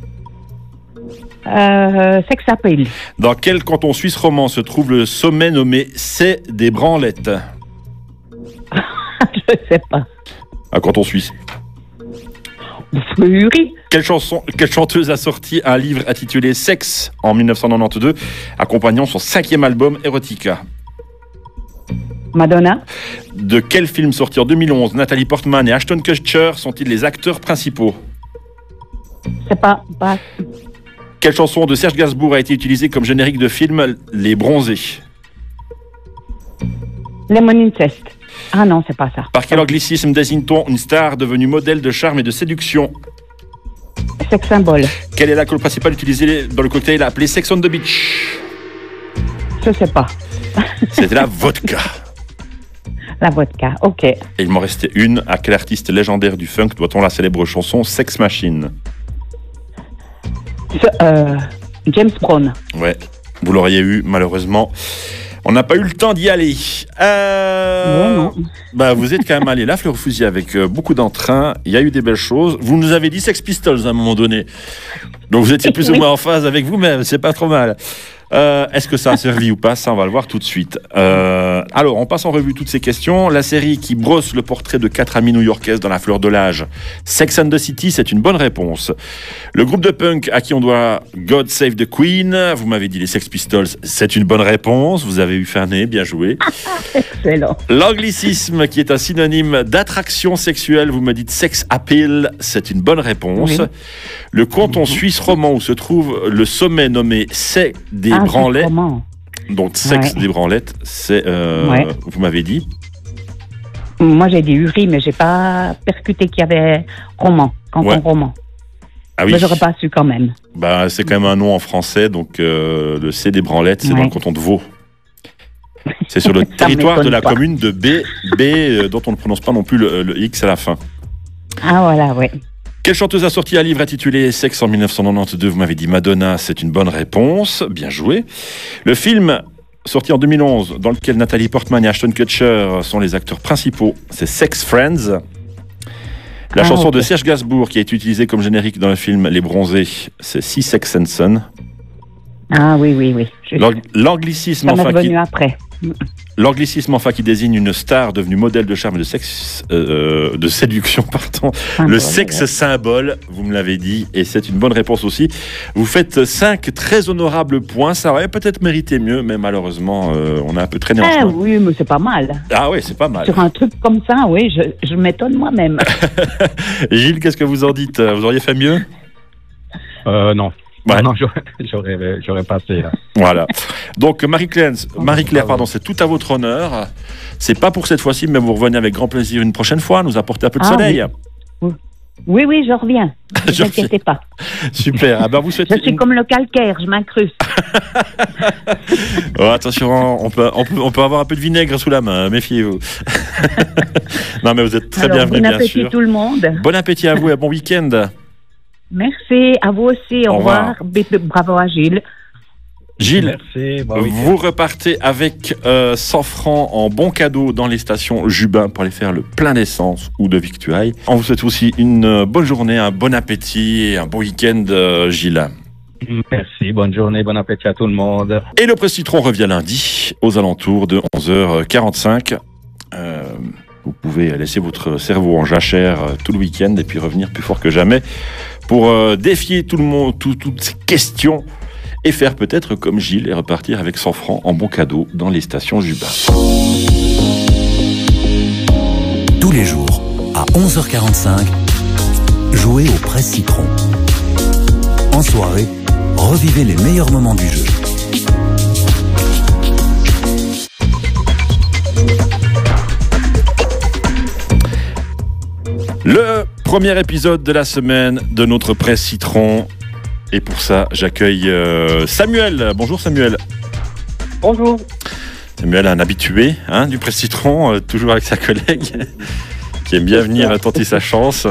Sex Appeal. Dans quel canton suisse romand se trouve le sommet nommé C'est des Branlettes? Je sais pas. Un canton suisse. Fleury. Quelle chanteuse a sorti un livre intitulé Sexe en 1992, accompagnant son 5e album Erotica? Madonna. De quel film sorti en 2011 Nathalie Portman et Ashton Kutcher sont-ils les acteurs principaux? C'est pas... Quelle chanson de Serge Gainsbourg a été utilisée comme générique de film Les Bronzés? Lemon Incest. Ah non, c'est pas ça. Par quel anglicisme désigne-t-on une star devenue modèle de charme et de séduction? Sex symbole. Quel est l'alcool principal utilisé dans le cocktail appelé Sex on the Beach? Je sais pas. C'était la vodka. La vodka, ok. Et il m'en restait une. À quel artiste légendaire du funk doit-on la célèbre chanson Sex Machine? James Brown. Ouais, vous l'auriez eu, malheureusement. On n'a pas eu le temps d'y aller. Non. Bah, vous êtes quand même allé là, fleur au fusil, avec beaucoup d'entrain. Il y a eu des belles choses. Vous nous avez dit Sex Pistols à un moment donné. Donc vous étiez plus ou moins en phase avec vous-même. C'est pas trop mal. Est-ce que ça a servi ou pas? Ça, on va le voir tout de suite. Alors, on passe en revue toutes ces questions. La série qui brosse le portrait de 4 amies new-yorkaises dans la fleur de l'âge, Sex and the City, c'est une bonne réponse. Le groupe de punk à qui on doit God Save the Queen, vous m'avez dit les Sex Pistols, c'est une bonne réponse. Vous avez eu fané, bien joué. Excellent. L'anglicisme qui est un synonyme d'attraction sexuelle, vous me dites Sex Appeal, c'est une bonne réponse. Oui. Le canton suisse romand où se trouve le sommet nommé C'est des Branlettes. Donc Sexe des Branlettes, c'est vous m'avez dit. Moi j'ai dit Uri, mais j'ai pas percuté qu'il y avait roman, canton roman. Ah oui. Mais j'aurais pas su quand même. Bah c'est quand même un nom en français, donc le C'est des Branlettes, c'est dans le canton de Vaud. C'est sur le territoire de la commune de B, dont on ne prononce pas non plus le X à la fin. Ah voilà, oui. Quelle chanteuse a sorti un livre intitulé Sexe en 1992? Vous m'avez dit Madonna, c'est une bonne réponse. Bien joué. Le film sorti en 2011, dans lequel Nathalie Portman et Ashton Kutcher sont les acteurs principaux, c'est Sex Friends. La chanson de Serge Gainsbourg qui a été utilisée comme générique dans le film Les Bronzés, c'est Sea Sex and Son. Ah oui. L'anglicisme enfin qui désigne une star devenue modèle de charme et de sexe, de séduction, pardon. Le sexe symbole, vous me l'avez dit, et c'est une bonne réponse aussi. Vous faites 5 très honorables points. Ça aurait peut-être mérité mieux, mais malheureusement, on a un peu traîné en chemin. Oui, mais c'est pas mal. Ah oui, c'est pas mal. Sur un truc comme ça, oui, je m'étonne moi-même. Gilles, qu'est-ce que vous en dites? Vous auriez fait mieux? Non. Ouais. Non, j'aurais passé là. Voilà. Donc Marie-Claire, c'est tout à votre honneur. C'est pas pour cette fois-ci, mais vous revenez avec grand plaisir une prochaine fois, nous apporter un peu de soleil. Oui, je reviens. Ne vous inquiétez pas. Super. Vous souhaitez je suis comme le calcaire, je m'incruste. Attention, on peut avoir un peu de vinaigre sous la main, méfiez-vous. Non, mais vous êtes très bienvenue, bien sûr. Bon appétit tout le monde. Bon appétit à vous et bon week-end. Merci, à vous aussi, au revoir. Bravo à Gilles. Gilles, merci, vous repartez avec 100 francs en bon cadeau dans les stations Jubin pour aller faire le plein d'essence ou de victuailles. On vous souhaite aussi une bonne journée, un bon appétit et un bon week-end, Gilles. Merci, bonne journée, bon appétit à tout le monde. Et le Presse Citron revient lundi aux alentours de 11h45. Vous pouvez laisser votre cerveau en jachère tout le week-end et puis revenir plus fort que jamais pour défier tout le monde, toutes ces questions et faire peut-être comme Gilles et repartir avec 100 francs en bon cadeau dans les stations Jubin. Tous les jours, à 11h45, jouez au Presse Citron. En soirée, revivez les meilleurs moments du jeu. Le premier épisode de la semaine de notre Presse Citron. Et pour ça, j'accueille Samuel. Bonjour Samuel. Bonjour. Samuel, un habitué du Presse Citron, toujours avec sa collègue, qui aime bien venir tenter sa chance.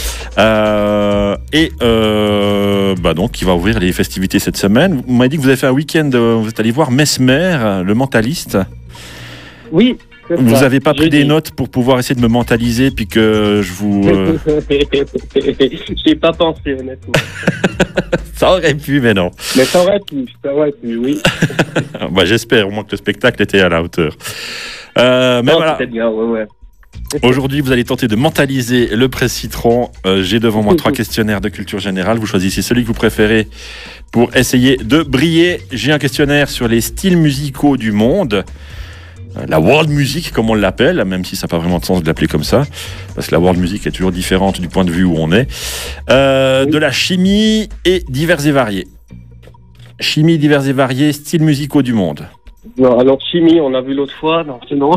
Donc, qui va ouvrir les festivités cette semaine. Vous m'avez dit que vous avez fait un week-end, vous êtes allé voir Mesmer, le mentaliste. Oui. Vous n'avez pas pris des notes pour pouvoir essayer de me mentaliser, puis que je vous... J'ai pas pensé, honnêtement. Ça aurait pu, mais non. Mais ça aurait pu, oui. J'espère au moins que le spectacle était à la hauteur. Voilà. Bien, ouais. Aujourd'hui, vous allez tenter de mentaliser le Presse Citron. J'ai devant moi 3 questionnaires de culture générale. Vous choisissez celui que vous préférez pour essayer de briller. J'ai un questionnaire sur les styles musicaux du monde. La world music, comme on l'appelle, même si ça n'a pas vraiment de sens de l'appeler comme ça, parce que la world music est toujours différente du point de vue où on est. De la chimie et divers et variés. Chimie, divers et variés, styles musicaux du monde. Non, alors chimie, on a vu l'autre fois. Non, sinon,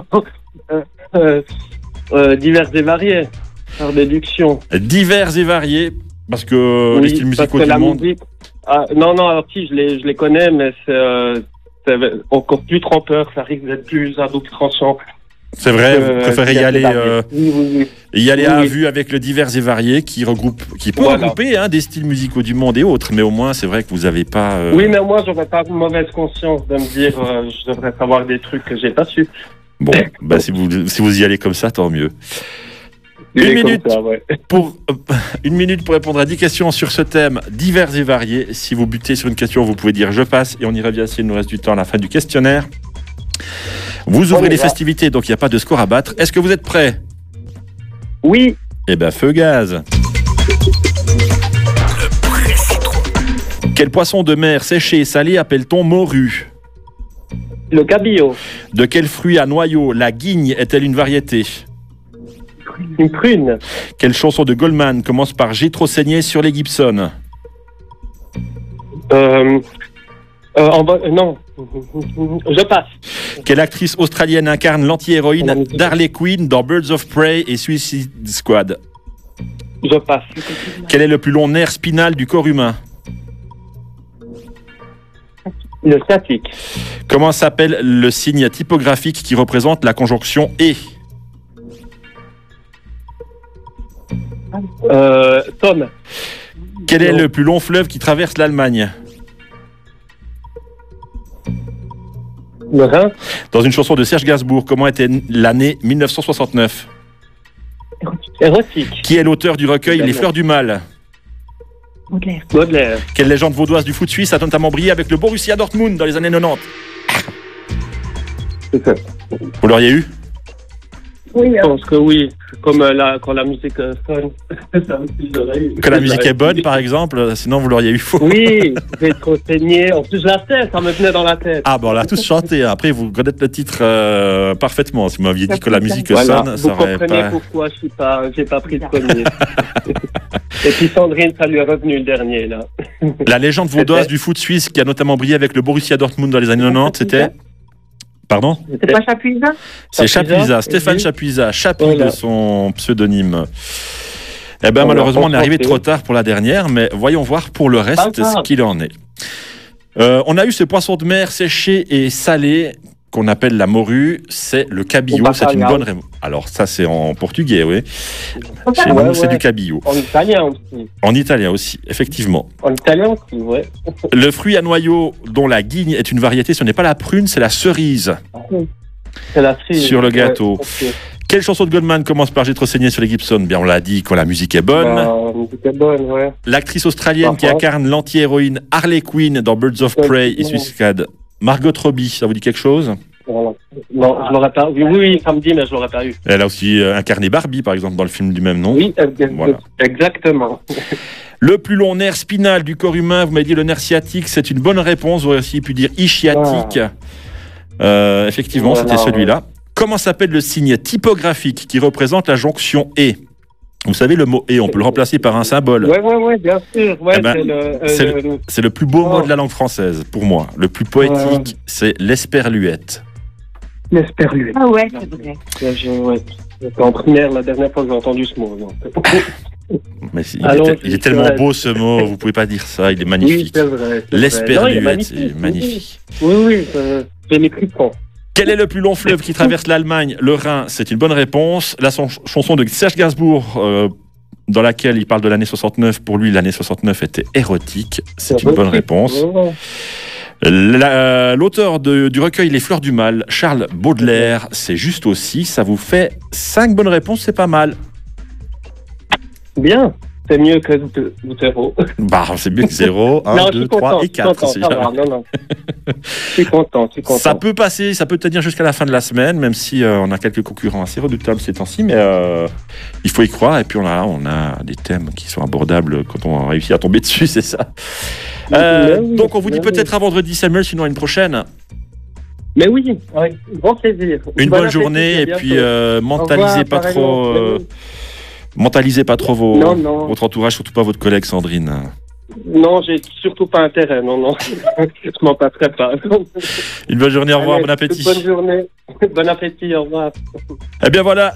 divers et variés, par déduction. Divers et variés, parce que les styles musicaux du monde... Musique... alors si, je les connais, mais c'est encore plus trompeur, ça risque d'être plus à double tranchant. C'est vrai, vous préférez y aller, y aller à vue avec le divers et varié qui peut regrouper des styles musicaux du monde et autres, mais au moins c'est vrai que vous n'avez pas... Oui, mais moi j'aurais pas de mauvaise conscience de me dire je devrais savoir des trucs que j'ai pas su. Bon, si vous y allez comme ça, tant mieux. Une minute pour répondre à 10 questions sur ce thème divers et variés. Si vous butez sur une question, vous pouvez dire je passe et on y revient s'il nous reste du temps à la fin du questionnaire. Vous ouvrez les festivités, donc il n'y a pas de score à battre. Est-ce que vous êtes prêts? Oui. Eh bien, feu gaz. Quel poisson de mer séché et salé appelle-t-on morue? Le cabillaud. De quel fruit à noyau la guigne est-elle une variété? Une prune. Quelle chanson de Goldman commence par J'ai trop saigné sur les Gibson? Non. Je passe. Quelle actrice australienne incarne l'anti-héroïne d'Harley Quinn dans Birds of Prey et Suicide Squad? Je passe. Quel est le plus long nerf spinal du corps humain? Le sciatique. Comment s'appelle le signe typographique qui représente la conjonction « et » ? Tom. Quel est le plus long fleuve qui traverse l'Allemagne? Le Rhin. Dans une chanson de Serge Gainsbourg, comment était l'année 1969? Érotique. Qui est l'auteur du recueil Les Fleurs du Mal? Baudelaire. Quelle légende vaudoise du foot suisse a notamment brillé avec le Borussia Dortmund dans les années 90? C'est ça. Vous l'auriez eu? Oui, je pense que oui. Comme quand la musique sonne, ça aussi j'aurais eu. Que la musique est bonne, par exemple, sinon vous l'auriez eu faux. Oui, j'ai trop saigné. En plus, la tête, ça me tenait dans la tête. Ah, on l'a tous chanté. Après, vous connaissez le titre parfaitement. Si vous m'aviez dit que la musique sonne, ça aurait pas... Vous comprenez pourquoi j'ai pas pris de premier. Et puis Sandrine, ça lui est revenu le dernier, là. La légende vaudoise du foot suisse qui a notamment brillé avec le Borussia Dortmund dans les années 90, c'était... Pardon? C'est pas Chapuisat? C'est Chapuisat, Stéphane Chapuisat, Chapi de son pseudonyme. Eh bien, malheureusement, on est arrivé trop tard pour la dernière, mais voyons voir pour le reste ce qu'il en est. On a eu ce poisson de mer séché et salé qu'on appelle la morue, c'est le cabillaud, c'est une bonne réponse. Alors ça c'est en portugais, oui. Chez nous c'est du cabillaud. En italien aussi. En italien aussi, effectivement. En italien aussi, ouais. Le fruit à noyau dont la guigne est une variété, ce n'est pas la prune, c'est la cerise. C'est la cerise. Sur le gâteau. Ouais, okay. Quelle chanson de Goldman commence par J'ai trop saigné sur les Gibson? Bien on l'a dit, quand la musique est bonne. La musique est bonne, ouais. L'actrice australienne qui incarne l'anti-héroïne Harley Quinn dans Birds of Prey et Suicide Squad. Margot Robbie, ça vous dit quelque chose? Non, je l'aurais pas eu. Oui, ça me dit, mais je l'aurais pas eu. Elle a aussi incarné Barbie, par exemple, dans le film du même nom. Oui, voilà. Exactement. Le plus long nerf spinal du corps humain, vous m'avez dit le nerf sciatique, c'est une bonne réponse. Vous auriez aussi pu dire ischiatique. Effectivement, c'était celui-là. Comment s'appelle le signe typographique qui représente la jonction « et » ? Vous savez, le mot « et », on peut le remplacer par un symbole. Ouais, bien sûr. Ouais, c'est le plus beau mot de la langue française, pour moi. Le plus poétique, c'est l'esperluette. L'esperluette. Ah ouais, c'est vrai. J'étais en primaire la dernière fois que j'ai entendu ce mot. Mais il est tellement beau ce mot, vous pouvez pas dire ça, il est magnifique. Oui, c'est vrai. L'esperluette, c'est magnifique. Oui, j'ai les frissons. Quel est le plus long fleuve qui traverse l'Allemagne ? Le Rhin, c'est une bonne réponse. La chanson de Serge Gainsbourg, dans laquelle il parle de l'année 69, pour lui, l'année 69 était érotique. C'est une bonne réponse. L'auteur du recueil Les Fleurs du Mal, Charles Baudelaire, c'est juste aussi. Ça vous fait 5 bonnes réponses, c'est pas mal. Bien. C'est mieux que 0. Bah, c'est mieux que 0, 1, 2, 3 et 4. Non. Je suis content. Ça peut passer, ça peut tenir jusqu'à la fin de la semaine, même si on a quelques concurrents assez redoutables ces temps-ci, mais il faut y croire. Et puis on a des thèmes qui sont abordables quand on réussit à tomber dessus, c'est ça. Donc on vous dit peut-être à vendredi, Samuel, sinon à une prochaine. Mais oui, avec grand plaisir. Une bonne journée, et puis mentalisez pas trop... Mentalisez pas trop votre entourage, surtout pas votre collègue Sandrine. Non, j'ai surtout pas intérêt, non. Je m'en passerai pas. Une bonne journée, au revoir, bon appétit. Bonne journée, bon appétit, au revoir. Eh bien voilà,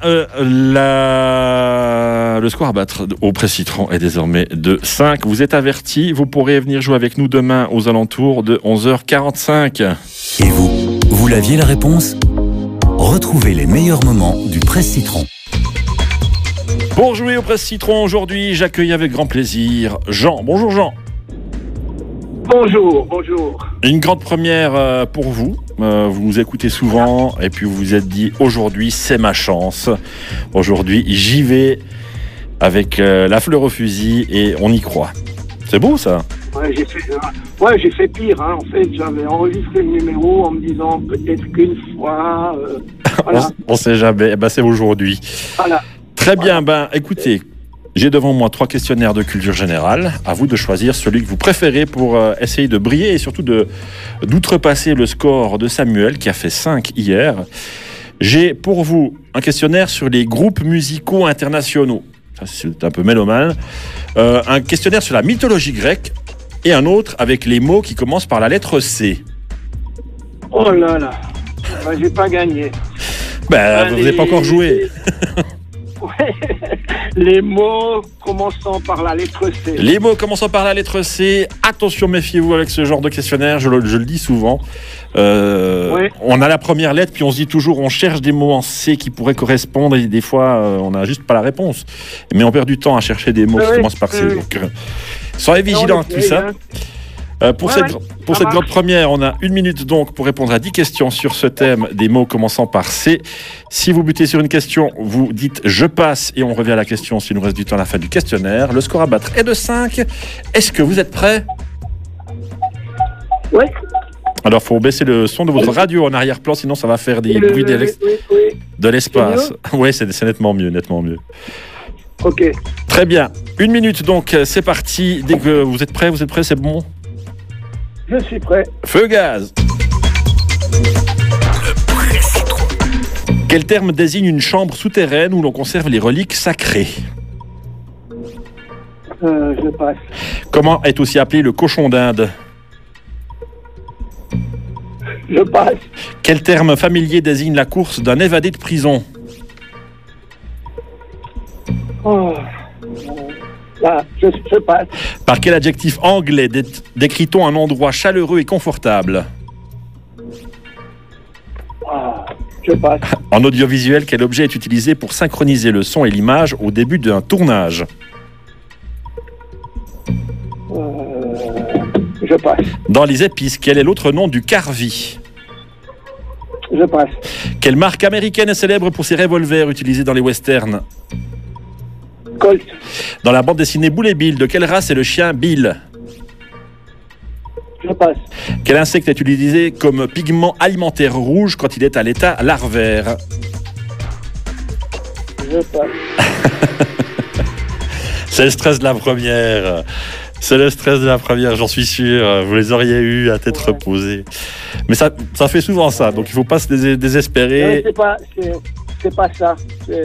le score à battre au Presse Citron est désormais de 5. Vous êtes avertis, vous pourrez venir jouer avec nous demain aux alentours de 11h45. Et vous l'aviez la réponse ? Retrouvez les meilleurs moments du Presse Citron. Pour jouer au Presse Citron aujourd'hui, j'accueille avec grand plaisir Jean. Bonjour Jean. Bonjour. Une grande première pour vous. Vous nous écoutez souvent et puis vous vous êtes dit aujourd'hui c'est ma chance. Aujourd'hui j'y vais avec la fleur au fusil et on y croit. C'est beau ça. Ouais, j'ai fait pire. En fait, j'avais enregistré le numéro en me disant peut-être qu'une fois. Voilà. On sait jamais. C'est aujourd'hui. Voilà. Très bien, écoutez, j'ai devant moi 3 questionnaires de culture générale. À vous de choisir celui que vous préférez pour essayer de briller et surtout d'outrepasser le score de Samuel qui a fait 5 hier. J'ai pour vous un questionnaire sur les groupes musicaux internationaux. Ça, c'est un peu mélomane. Un questionnaire sur la mythologie grecque et un autre avec les mots qui commencent par la lettre C. Oh là là, j'ai pas gagné. Vous n'avez pas encore joué. Ouais. Les mots commençant par la lettre C. Les mots commençant par la lettre C. Attention, méfiez-vous avec ce genre de questionnaire, je le dis souvent. On a la première lettre, puis on se dit toujours, on cherche des mots en C qui pourraient correspondre, et des fois, on n'a juste pas la réponse. Mais on perd du temps à chercher des mots qui commencent par C. Donc, soyez vigilants à tout ça. Pour cette grande première, on a 1 minute donc pour répondre à 10 questions sur ce thème des mots commençant par C. Si vous butez sur une question, vous dites « je passe » et on revient à la question s'il nous reste du temps à la fin du questionnaire. Le score à battre est de 5. Est-ce que vous êtes prêts ? Oui. Alors, il faut baisser le son de votre radio en arrière-plan, sinon ça va faire des bruits de l'espace. Oui, c'est nettement mieux, Ok. Très bien. 1 minute donc, c'est parti. Dès que vous êtes prêts, c'est bon ? Je suis prêt. Feu gaz. Quel terme désigne une chambre souterraine où l'on conserve les reliques sacrées ? Je passe. Comment est aussi appelé le cochon d'Inde ? Je passe. Quel terme familier désigne la course d'un évadé de prison ? Je passe. Par quel adjectif anglais décrit-on un endroit chaleureux et confortable ? Je passe. En audiovisuel, quel objet est utilisé pour synchroniser le son et l'image au début d'un tournage ? Je passe. Dans les épices, quel est l'autre nom du carvi ? Je passe. Quelle marque américaine est célèbre pour ses revolvers utilisés dans les westerns ? Colt. Dans la bande dessinée Boule et Bill, de quelle race est le chien Bill ? Je passe. Quel insecte est utilisé comme pigment alimentaire rouge quand il est à l'état larvaire ? Je passe. C'est le stress de la première. C'est le stress de la première, j'en suis sûr. Vous les auriez eu à tête reposée. Mais ça fait souvent ça, donc il ne faut pas se désespérer. C'est pas ça.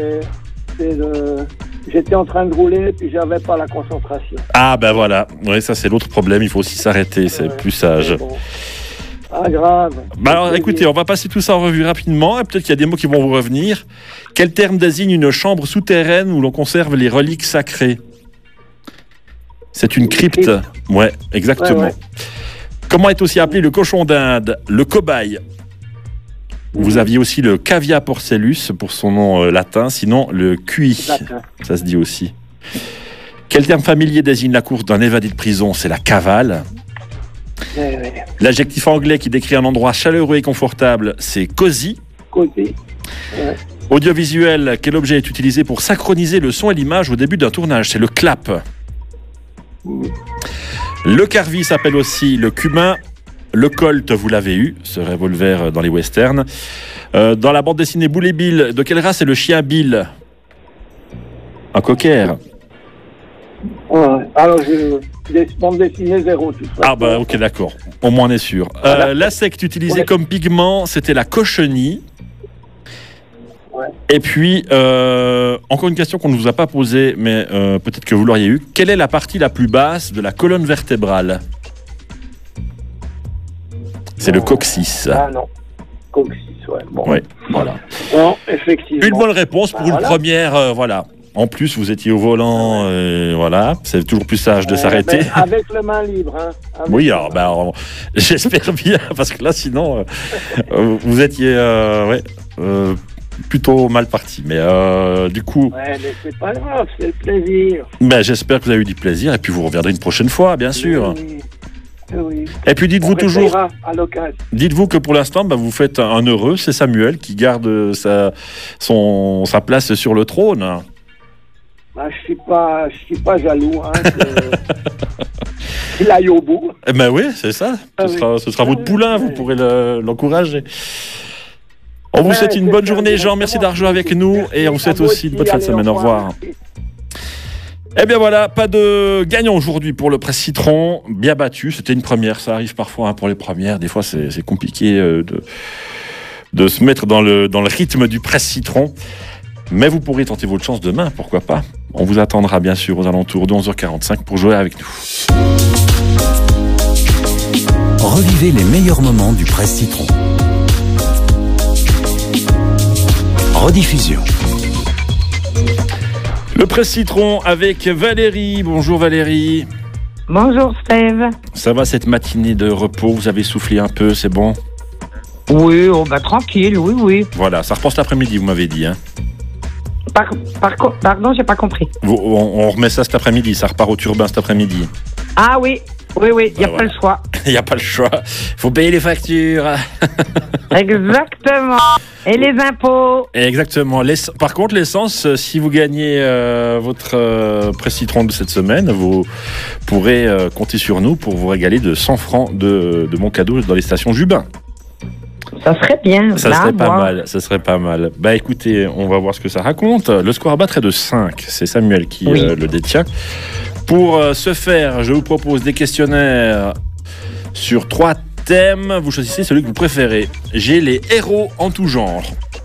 J'étais en train de rouler, puis j'avais pas la concentration. Ah ben voilà, oui, ça c'est l'autre problème, il faut aussi s'arrêter, c'est plus sage. Bon. Ah grave. Bah alors écoutez, on va passer tout ça en revue rapidement, et peut-être qu'il y a des mots qui vont vous revenir. Quel terme désigne une chambre souterraine où l'on conserve les reliques sacrées? C'est une crypte. Ouais, exactement. Ouais. Comment est aussi appelé le cochon d'Inde? Le cobaye. Vous aviez aussi le Cavia porcellus pour son nom latin, sinon le cuit. Ça se dit aussi. Quel terme familier désigne la course d'un évadé de prison? C'est la cavale. L'adjectif anglais qui décrit un endroit chaleureux et confortable, c'est cosy. Cosy. Ouais. Audiovisuel, quel objet est utilisé pour synchroniser le son et l'image au début d'un tournage? C'est le clap. Le carvi s'appelle aussi le cumin. Le Colt, vous l'avez eu, ce revolver dans les westerns. Dans la bande dessinée Boule et Bill, de quelle race est le chien Bill? Un cocker. Ouais, alors, bande dessinée 0. Tout ça. Ah bah ok, d'accord. Au moins on est sûr. Voilà. L'insecte utilisé comme pigment, c'était la cochenille. Ouais. Et puis, encore une question qu'on ne vous a pas posée, mais peut-être que vous l'auriez eu. Quelle est la partie la plus basse de la colonne vertébrale? C'est le coccyx. Ah non, coccyx, ouais. Bon. Ouais, voilà. Non, effectivement. Une bonne réponse pour une première, voilà. En plus, vous étiez au volant, voilà. C'est toujours plus sage de s'arrêter. Avec les mains libres, hein. Oui, alors, j'espère bien, parce que là, sinon, vous étiez, plutôt mal parti. Mais du coup... Ouais, mais c'est pas grave, c'est le plaisir. Ben, j'espère que vous avez eu du plaisir, et puis vous reviendrez une prochaine fois, bien sûr. Oui. Oui. Et puis dites-vous toujours, à l'occasion. Dites-vous que pour l'instant, vous faites un heureux, c'est Samuel qui garde sa place sur le trône. Je suis pas jaloux. Hein, qu'il aille au bout. Eh ben oui, c'est ça. Ce sera votre poulain, vous pourrez l'encourager. On vous souhaite une bonne journée, Jean. Merci d'avoir joué avec nous et on vous souhaite aussi une bonne fin de semaine. Au revoir. Eh bien voilà, pas de gagnant aujourd'hui pour le Presse Citron, bien battu, c'était une première, ça arrive parfois pour les premières, des fois c'est compliqué de se mettre dans le rythme du Presse Citron, mais vous pourrez tenter votre chance demain, pourquoi pas. On vous attendra bien sûr aux alentours de 11h45 pour jouer avec nous. Revivez les meilleurs moments du Presse Citron. Rediffusion. Le Presse Citron avec Valérie. Bonjour Valérie. Bonjour Steve. Ça va cette matinée de repos? Vous avez soufflé un peu, c'est bon? Oui, tranquille, oui. Voilà, ça repart cet après-midi, vous m'avez dit. Hein. Pardon, j'ai pas compris. On remet ça cet après-midi, ça repart au turbin cet après-midi. Ah oui, il n'y a pas le choix. Il n'y a pas le choix. Il faut payer les factures. Exactement. Et les impôts. Exactement. Par contre, l'essence, si vous gagnez votre Presse Citron de cette semaine, vous pourrez compter sur nous pour vous régaler de 100 francs de mon cadeau dans les stations Jubin. Ça serait bien. Ça serait pas mal. Bah écoutez, on va voir ce que ça raconte. Le score à battre est de 5. C'est Samuel qui le détient. Pour ce faire, je vous propose des questionnaires sur 3 thèmes. Vous choisissez celui que vous préférez. J'ai les héros en tout genre.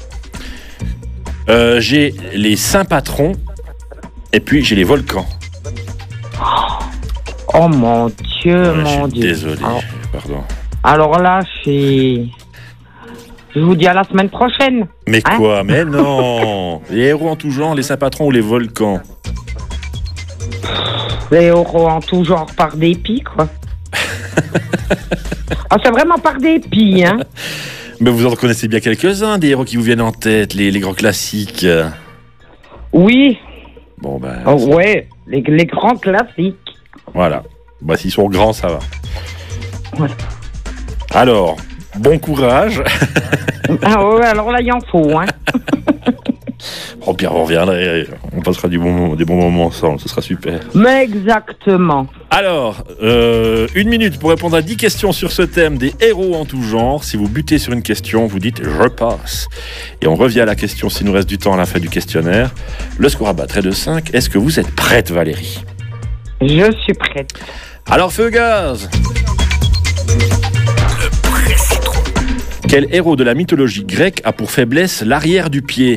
J'ai les saints patrons. Et puis j'ai les volcans. Oh mon Dieu, mon Dieu. Désolé, pardon. Alors là, je vous dis à la semaine prochaine. Mais quoi? Mais non. Les héros en tout genre, les saints patrons ou les volcans? Les héros en tout genre par dépit, quoi. C'est vraiment par dépit, hein. Mais vous en connaissez bien quelques-uns, des héros qui vous viennent en tête, les grands classiques. Oui. Bon, ouais, les grands classiques. Voilà. Bah, s'ils sont grands, ça va. Ouais. Alors, bon courage. Alors là, il en faut, hein. Pierre, on reviendra, on passera des bons moments ensemble, ce sera super. Mais exactement. Alors, 1 minute pour répondre à 10 questions sur ce thème des héros en tout genre. Si vous butez sur une question, vous dites « je passe ». Et on revient à la question s'il nous reste du temps à la fin du questionnaire. Le score à battre est de 5. Est-ce que vous êtes prête, Valérie? Je suis prête. Alors, feu gaz. Quel héros de la mythologie grecque a pour faiblesse l'arrière du pied?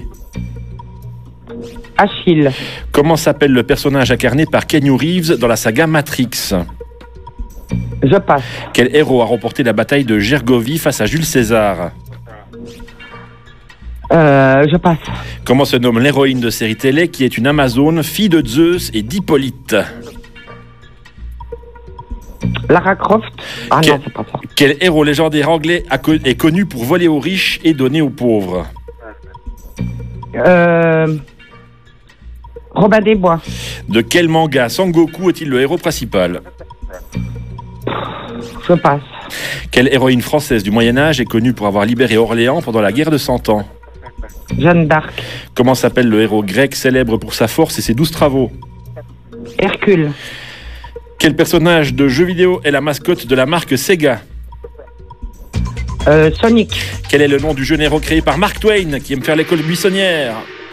Achille. Comment s'appelle le personnage incarné par Keanu Reeves dans la saga Matrix? Je passe. Quel héros a remporté la bataille de Gergovie face à Jules César? Je passe. Comment se nomme l'héroïne de série télé qui est une Amazone, fille de Zeus et d'Hippolyte? Lara Croft. Ah non, c'est pas ça. Quel héros légendaire anglais est connu pour voler aux riches et donner aux pauvres? Robin des Bois. De quel manga Sangoku est-il le héros principal? Je passe. Quelle héroïne française du Moyen-Âge est connue pour avoir libéré Orléans pendant la guerre de 100 ans? Jeanne d'Arc. Comment s'appelle le héros grec célèbre pour sa force et ses 12 travaux? Hercule. Quel personnage de jeu vidéo est la mascotte de la marque Sega? Sonic. Quel est le nom du jeune héros créé par Mark Twain qui aime faire l'école buissonnière?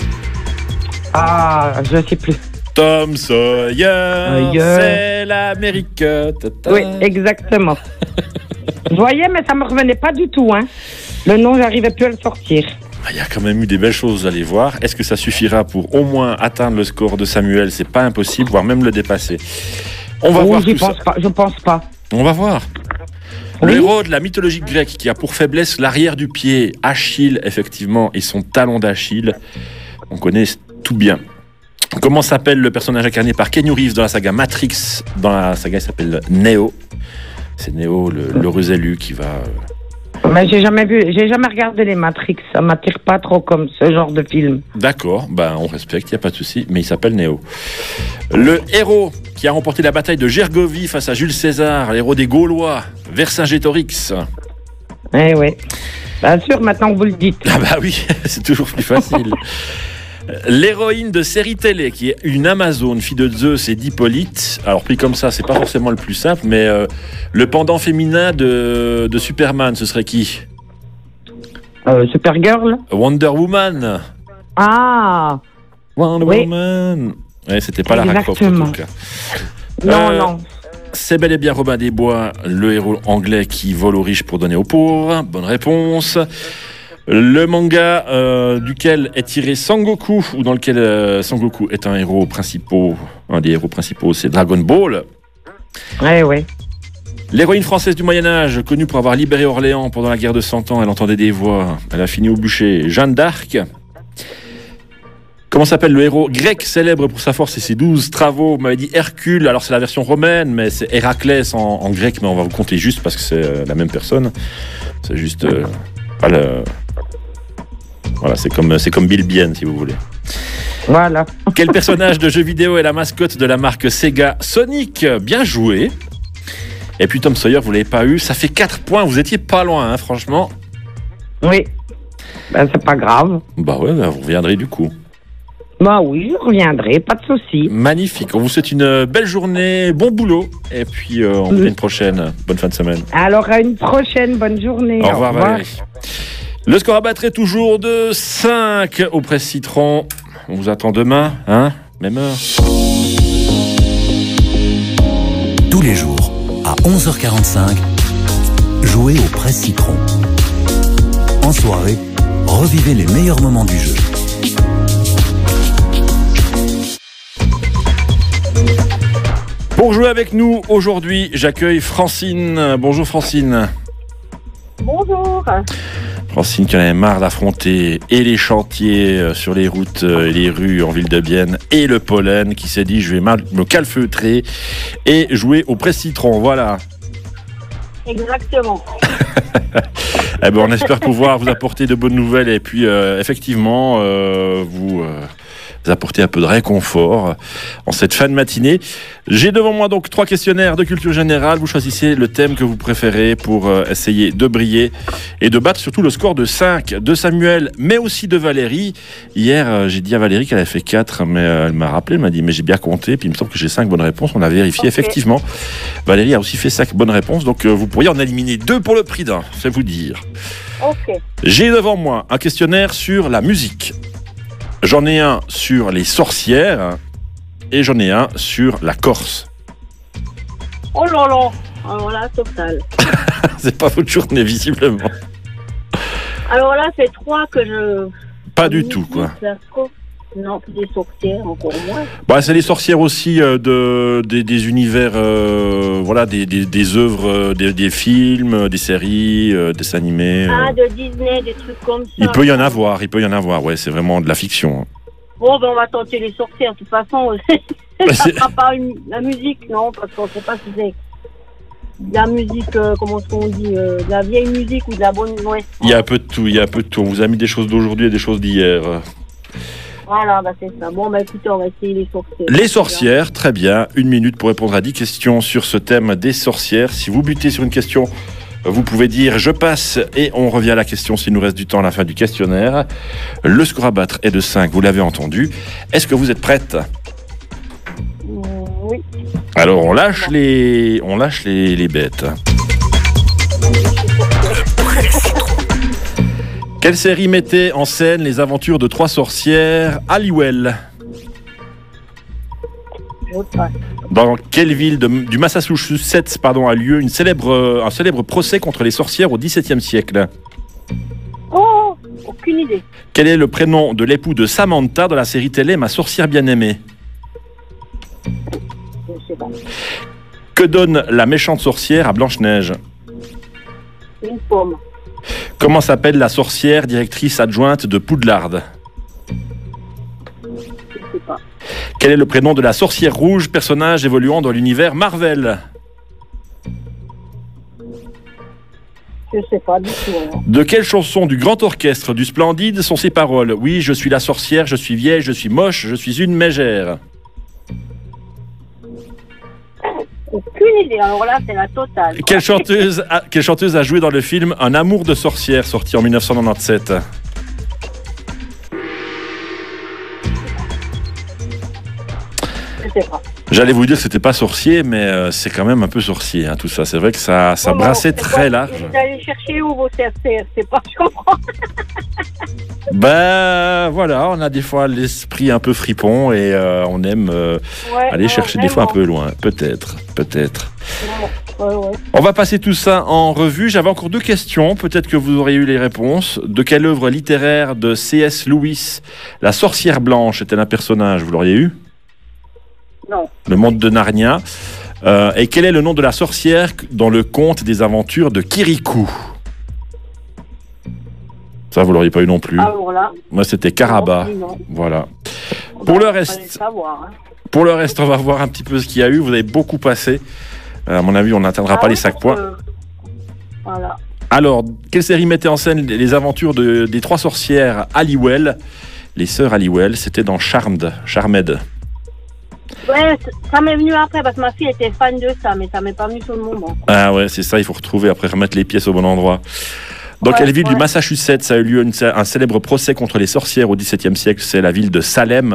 Ah, je ne sais plus. Tom Sawyer, c'est l'Amérique. Oui, exactement. Je voyais, mais ça me revenait pas du tout. Hein. Le nom, j'arrivais plus à le sortir. Il y a quand même eu des belles choses à aller voir. Est-ce que ça suffira pour au moins atteindre le score de Samuel? C'est pas impossible, voire même le dépasser. On va voir tout ça. Je pense pas. On va voir. Le héros de la mythologie grecque qui a pour faiblesse l'arrière du pied, Achille, effectivement, et son talon d'Achille. On connaît tout bien. Comment s'appelle le personnage incarné par Keanu Reeves dans la saga Matrix? Dans la saga, il s'appelle Neo. C'est Neo, l'heureux élu qui va... Mais j'ai jamais regardé les Matrix. Ça m'attire pas trop comme ce genre de film. D'accord, on respecte, il n'y a pas de souci, mais il s'appelle Neo. Le héros qui a remporté la bataille de Gergovie face à Jules César, l'héros des Gaulois, Vercingétorix. Eh oui. Bien sûr, maintenant que vous le dites. Ah bah oui, c'est toujours plus facile. L'héroïne de série télé qui est une Amazone, fille de Zeus et d'Hippolyte. Alors pris comme ça, c'est pas forcément le plus simple, mais le pendant féminin de Superman, ce serait qui? Supergirl. Wonder Woman. Ah. Wonder Woman. Ouais, c'était pas Lara Croft en tout cas. Non. C'est bel et bien Robin des Bois, le héros anglais qui vole aux riches pour donner aux pauvres. Bonne réponse. Le manga duquel est tiré Sangoku, ou dans lequel Sangoku est un des héros principaux, c'est Dragon Ball. Ouais. L'héroïne française du Moyen-Âge, connue pour avoir libéré Orléans pendant la guerre de 100 ans, elle entendait des voix, elle a fini au bûcher, Jeanne d'Arc. Comment s'appelle le héros grec célèbre pour sa force et ses 12 travaux? Vous m'avez dit Hercule, alors c'est la version romaine, mais c'est Héraclès en grec, mais on va vous compter juste parce que c'est la même personne. C'est juste pas le... Voilà, c'est comme Bill Bien, si vous voulez. Voilà. Quel personnage de jeu vidéo est la mascotte de la marque Sega? Sonic, bien joué. Et puis Tom Sawyer, vous l'avez pas eu. Ça fait 4 points, vous étiez pas loin, hein, franchement. Oui. C'est pas grave. Bah ouais, vous reviendrez du coup. Bah oui, je reviendrai, pas de souci. Magnifique. On vous souhaite une belle journée, bon boulot. Et puis on vous dit une prochaine. Bonne fin de semaine. Alors à une prochaine, bonne journée. Au revoir. Valérie. Le score à battre est toujours de 5 au Presse Citron. On vous attend demain, hein? Même heure. Tous les jours, à 11h45, jouez au Presse Citron. En soirée, revivez les meilleurs moments du jeu. Pour jouer avec nous aujourd'hui, j'accueille Francine. Bonjour Francine. Bonjour. Francine qui en avait marre d'affronter et les chantiers sur les routes et les rues en ville de Bienne et le pollen, qui s'est dit je vais me calfeutrer et jouer au Presse Citron, voilà. Exactement. Eh ben, on espère pouvoir vous apporter de bonnes nouvelles et puis effectivement vous apporter un peu de réconfort en cette fin de matinée. J'ai devant moi donc 3 questionnaires de culture générale. Vous choisissez le thème que vous préférez pour essayer de briller et de battre surtout le score de 5 de Samuel, mais aussi de Valérie. Hier, j'ai dit à Valérie qu'elle avait fait 4, mais elle m'a rappelé, elle m'a dit mais j'ai bien compté, puis il me semble que j'ai 5 bonnes réponses. On a vérifié, effectivement. Valérie a aussi fait 5 bonnes réponses, donc vous pourriez en éliminer 2 pour le prix d'un, c'est vous dire. Ok. J'ai devant moi un questionnaire sur la musique. J'en ai un sur les sorcières et j'en ai un sur la Corse. Oh là là. Alors là, total. C'est pas votre journée, visiblement. Alors là, c'est 3 que je... Pas du tout, quoi. Non, des sorcières, encore moins. Bah, c'est les sorcières aussi des univers, voilà, des œuvres, des films, des séries, des animés. Ah, de Disney, des trucs comme ça. Il peut y en avoir, ouais, c'est vraiment de la fiction. Bon, ben on va tenter les sorcières, de toute façon. Ça ne sera pas la musique, non, parce qu'on ne sait pas si c'est de la musique, comment est-ce qu'on dit, de la vieille musique ou de la bonne... Ouais. Il y a un peu de tout, On vous a mis des choses d'aujourd'hui et des choses d'hier. Voilà, bah c'est ça. Bon, bah écoutez, on va essayer les sorcières. Les sorcières, très bien. 1 minute pour répondre à 10 questions sur ce thème des sorcières. Si vous butez sur une question, vous pouvez dire « je passe » et on revient à la question s'il nous reste du temps à la fin du questionnaire. Le score à battre est de 5, vous l'avez entendu. Est-ce que vous êtes prête ? Oui. Alors on lâche les bêtes. Quelle série mettait en scène les aventures de 3 sorcières Halliwell ? Dans quelle ville du Massachusetts a lieu un célèbre procès contre les sorcières au XVIIe siècle ? Oh, aucune idée. Quel est le prénom de l'époux de Samantha dans la série télé Ma sorcière bien-aimée ? Je sais pas. Que donne la méchante sorcière à Blanche-Neige ? Une pomme. Comment s'appelle la sorcière directrice adjointe de Poudlard ? Je sais pas. Quel est le prénom de la sorcière rouge, personnage évoluant dans l'univers Marvel ? Je sais pas du tout. Alors. De quelle chanson du grand orchestre du Splendide sont ces paroles ? Oui, je suis la sorcière, je suis vieille, je suis moche, je suis une mégère. Aucune idée, alors là c'est la totale. Quelle chanteuse a joué dans le film Un amour de sorcière, sorti en 1997 ? Je sais pas. J'allais vous dire que c'était pas sorcier, mais c'est quand même un peu sorcier, tout ça. C'est vrai que ça brassait très large. Vous allez chercher où vos sorcières, c'est pas, je comprends. Ben voilà, on a des fois l'esprit un peu fripon et on aime aller chercher des fois un peu loin. Peut-être. Ouais. On va passer tout ça en revue. J'avais encore 2 questions, peut-être que vous auriez eu les réponses. De quelle œuvre littéraire de C.S. Lewis la sorcière blanche était un personnage ? Vous l'auriez eu ? Non. Le monde de Narnia. Et quel est le nom de la sorcière dans le conte des aventures de Kirikou ? Ça, vous l'auriez pas eu non plus. Alors là. Moi, c'était Karaba. Non. Voilà. Pour le reste, on va voir un petit peu ce qu'il y a eu. Vous avez beaucoup passé. À mon avis, on n'atteindra pas les 5 points. Voilà. Alors, quelle série mettait en scène les aventures des 3 sorcières Halliwell ? Les sœurs Halliwell, c'était dans Charmed. Ouais, ça m'est venu après parce que ma fille était fan de ça, mais ça m'est pas venu sur le moment. Ah ouais, c'est ça, il faut retrouver après, remettre les pièces au bon endroit. Dans quelle ville du Massachusetts a eu lieu un célèbre procès contre les sorcières au XVIIe siècle ? C'est la ville de Salem.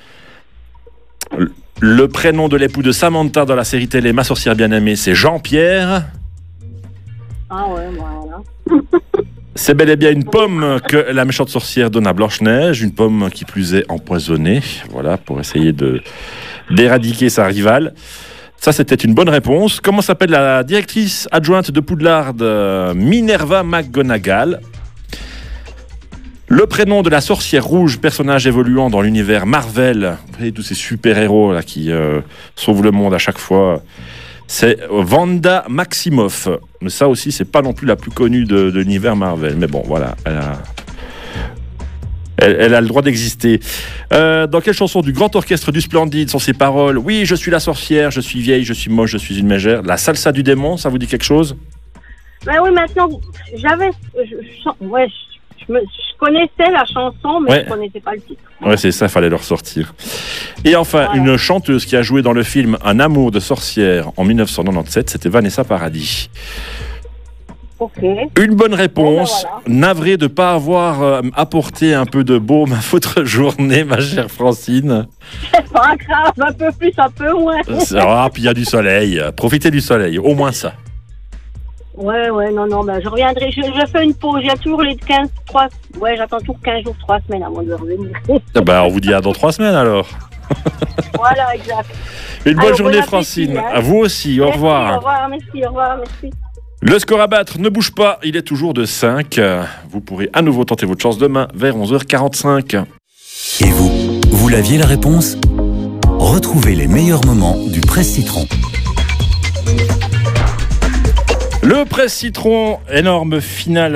Le prénom de l'époux de Samantha dans la série télé Ma sorcière bien-aimée, c'est Jean-Pierre. Ah ouais, voilà. C'est bel et bien une pomme que la méchante sorcière donne à Blanche-Neige, une pomme qui plus est empoisonnée, voilà, pour essayer d'éradiquer sa rivale. Ça, c'était une bonne réponse. Comment s'appelle la directrice adjointe de Poudlard ? Minerva McGonagall. Le prénom de la sorcière rouge, personnage évoluant dans l'univers Marvel. Vous voyez tous ces super-héros là qui sauvent le monde à chaque fois. C'est Wanda Maximoff. Mais ça aussi, c'est pas non plus la plus connue de l'univers Marvel. Mais bon, voilà, elle a le droit d'exister. Dans quelle chanson du grand orchestre du Splendide sont ces paroles ? Oui, je suis la sorcière, je suis vieille, je suis moche, je suis une mégère. La salsa du démon, ça vous dit quelque chose ? Ben oui, maintenant, j'avais... Je connaissais la chanson, mais Ouais. je connaissais pas le titre. Ouais, c'est ça, fallait le ressortir. Et enfin, une chanteuse qui a joué dans le film Un amour de sorcière en 1997, c'était Vanessa Paradis. Ok. Une bonne réponse. Bon, ben Navré de ne pas avoir apporté un peu de baume à votre journée, ma chère Francine. C'est pas grave, un peu plus, un peu moins. Ah, puis il y a du soleil. Profitez du soleil, au moins ça. Ouais, non, ben je reviendrai. Je fais une pause. J'ai toujours les 15, 3. Ouais, j'attends toujours 15 jours, 3 semaines avant de revenir. Eh ben, on vous dit à dans 3 semaines alors. Voilà, exact. Une bonne Alors, journée, bon appétit, Francine. hein. À vous aussi. Au Merci, revoir. Au revoir, merci, au revoir, merci. Le score à battre ne bouge pas, il est toujours de 5. Vous pourrez à nouveau tenter votre chance demain vers 11h45. Et vous l'aviez la réponse? Retrouvez les meilleurs moments du Presse Citron. Le Presse Citron, énorme finale.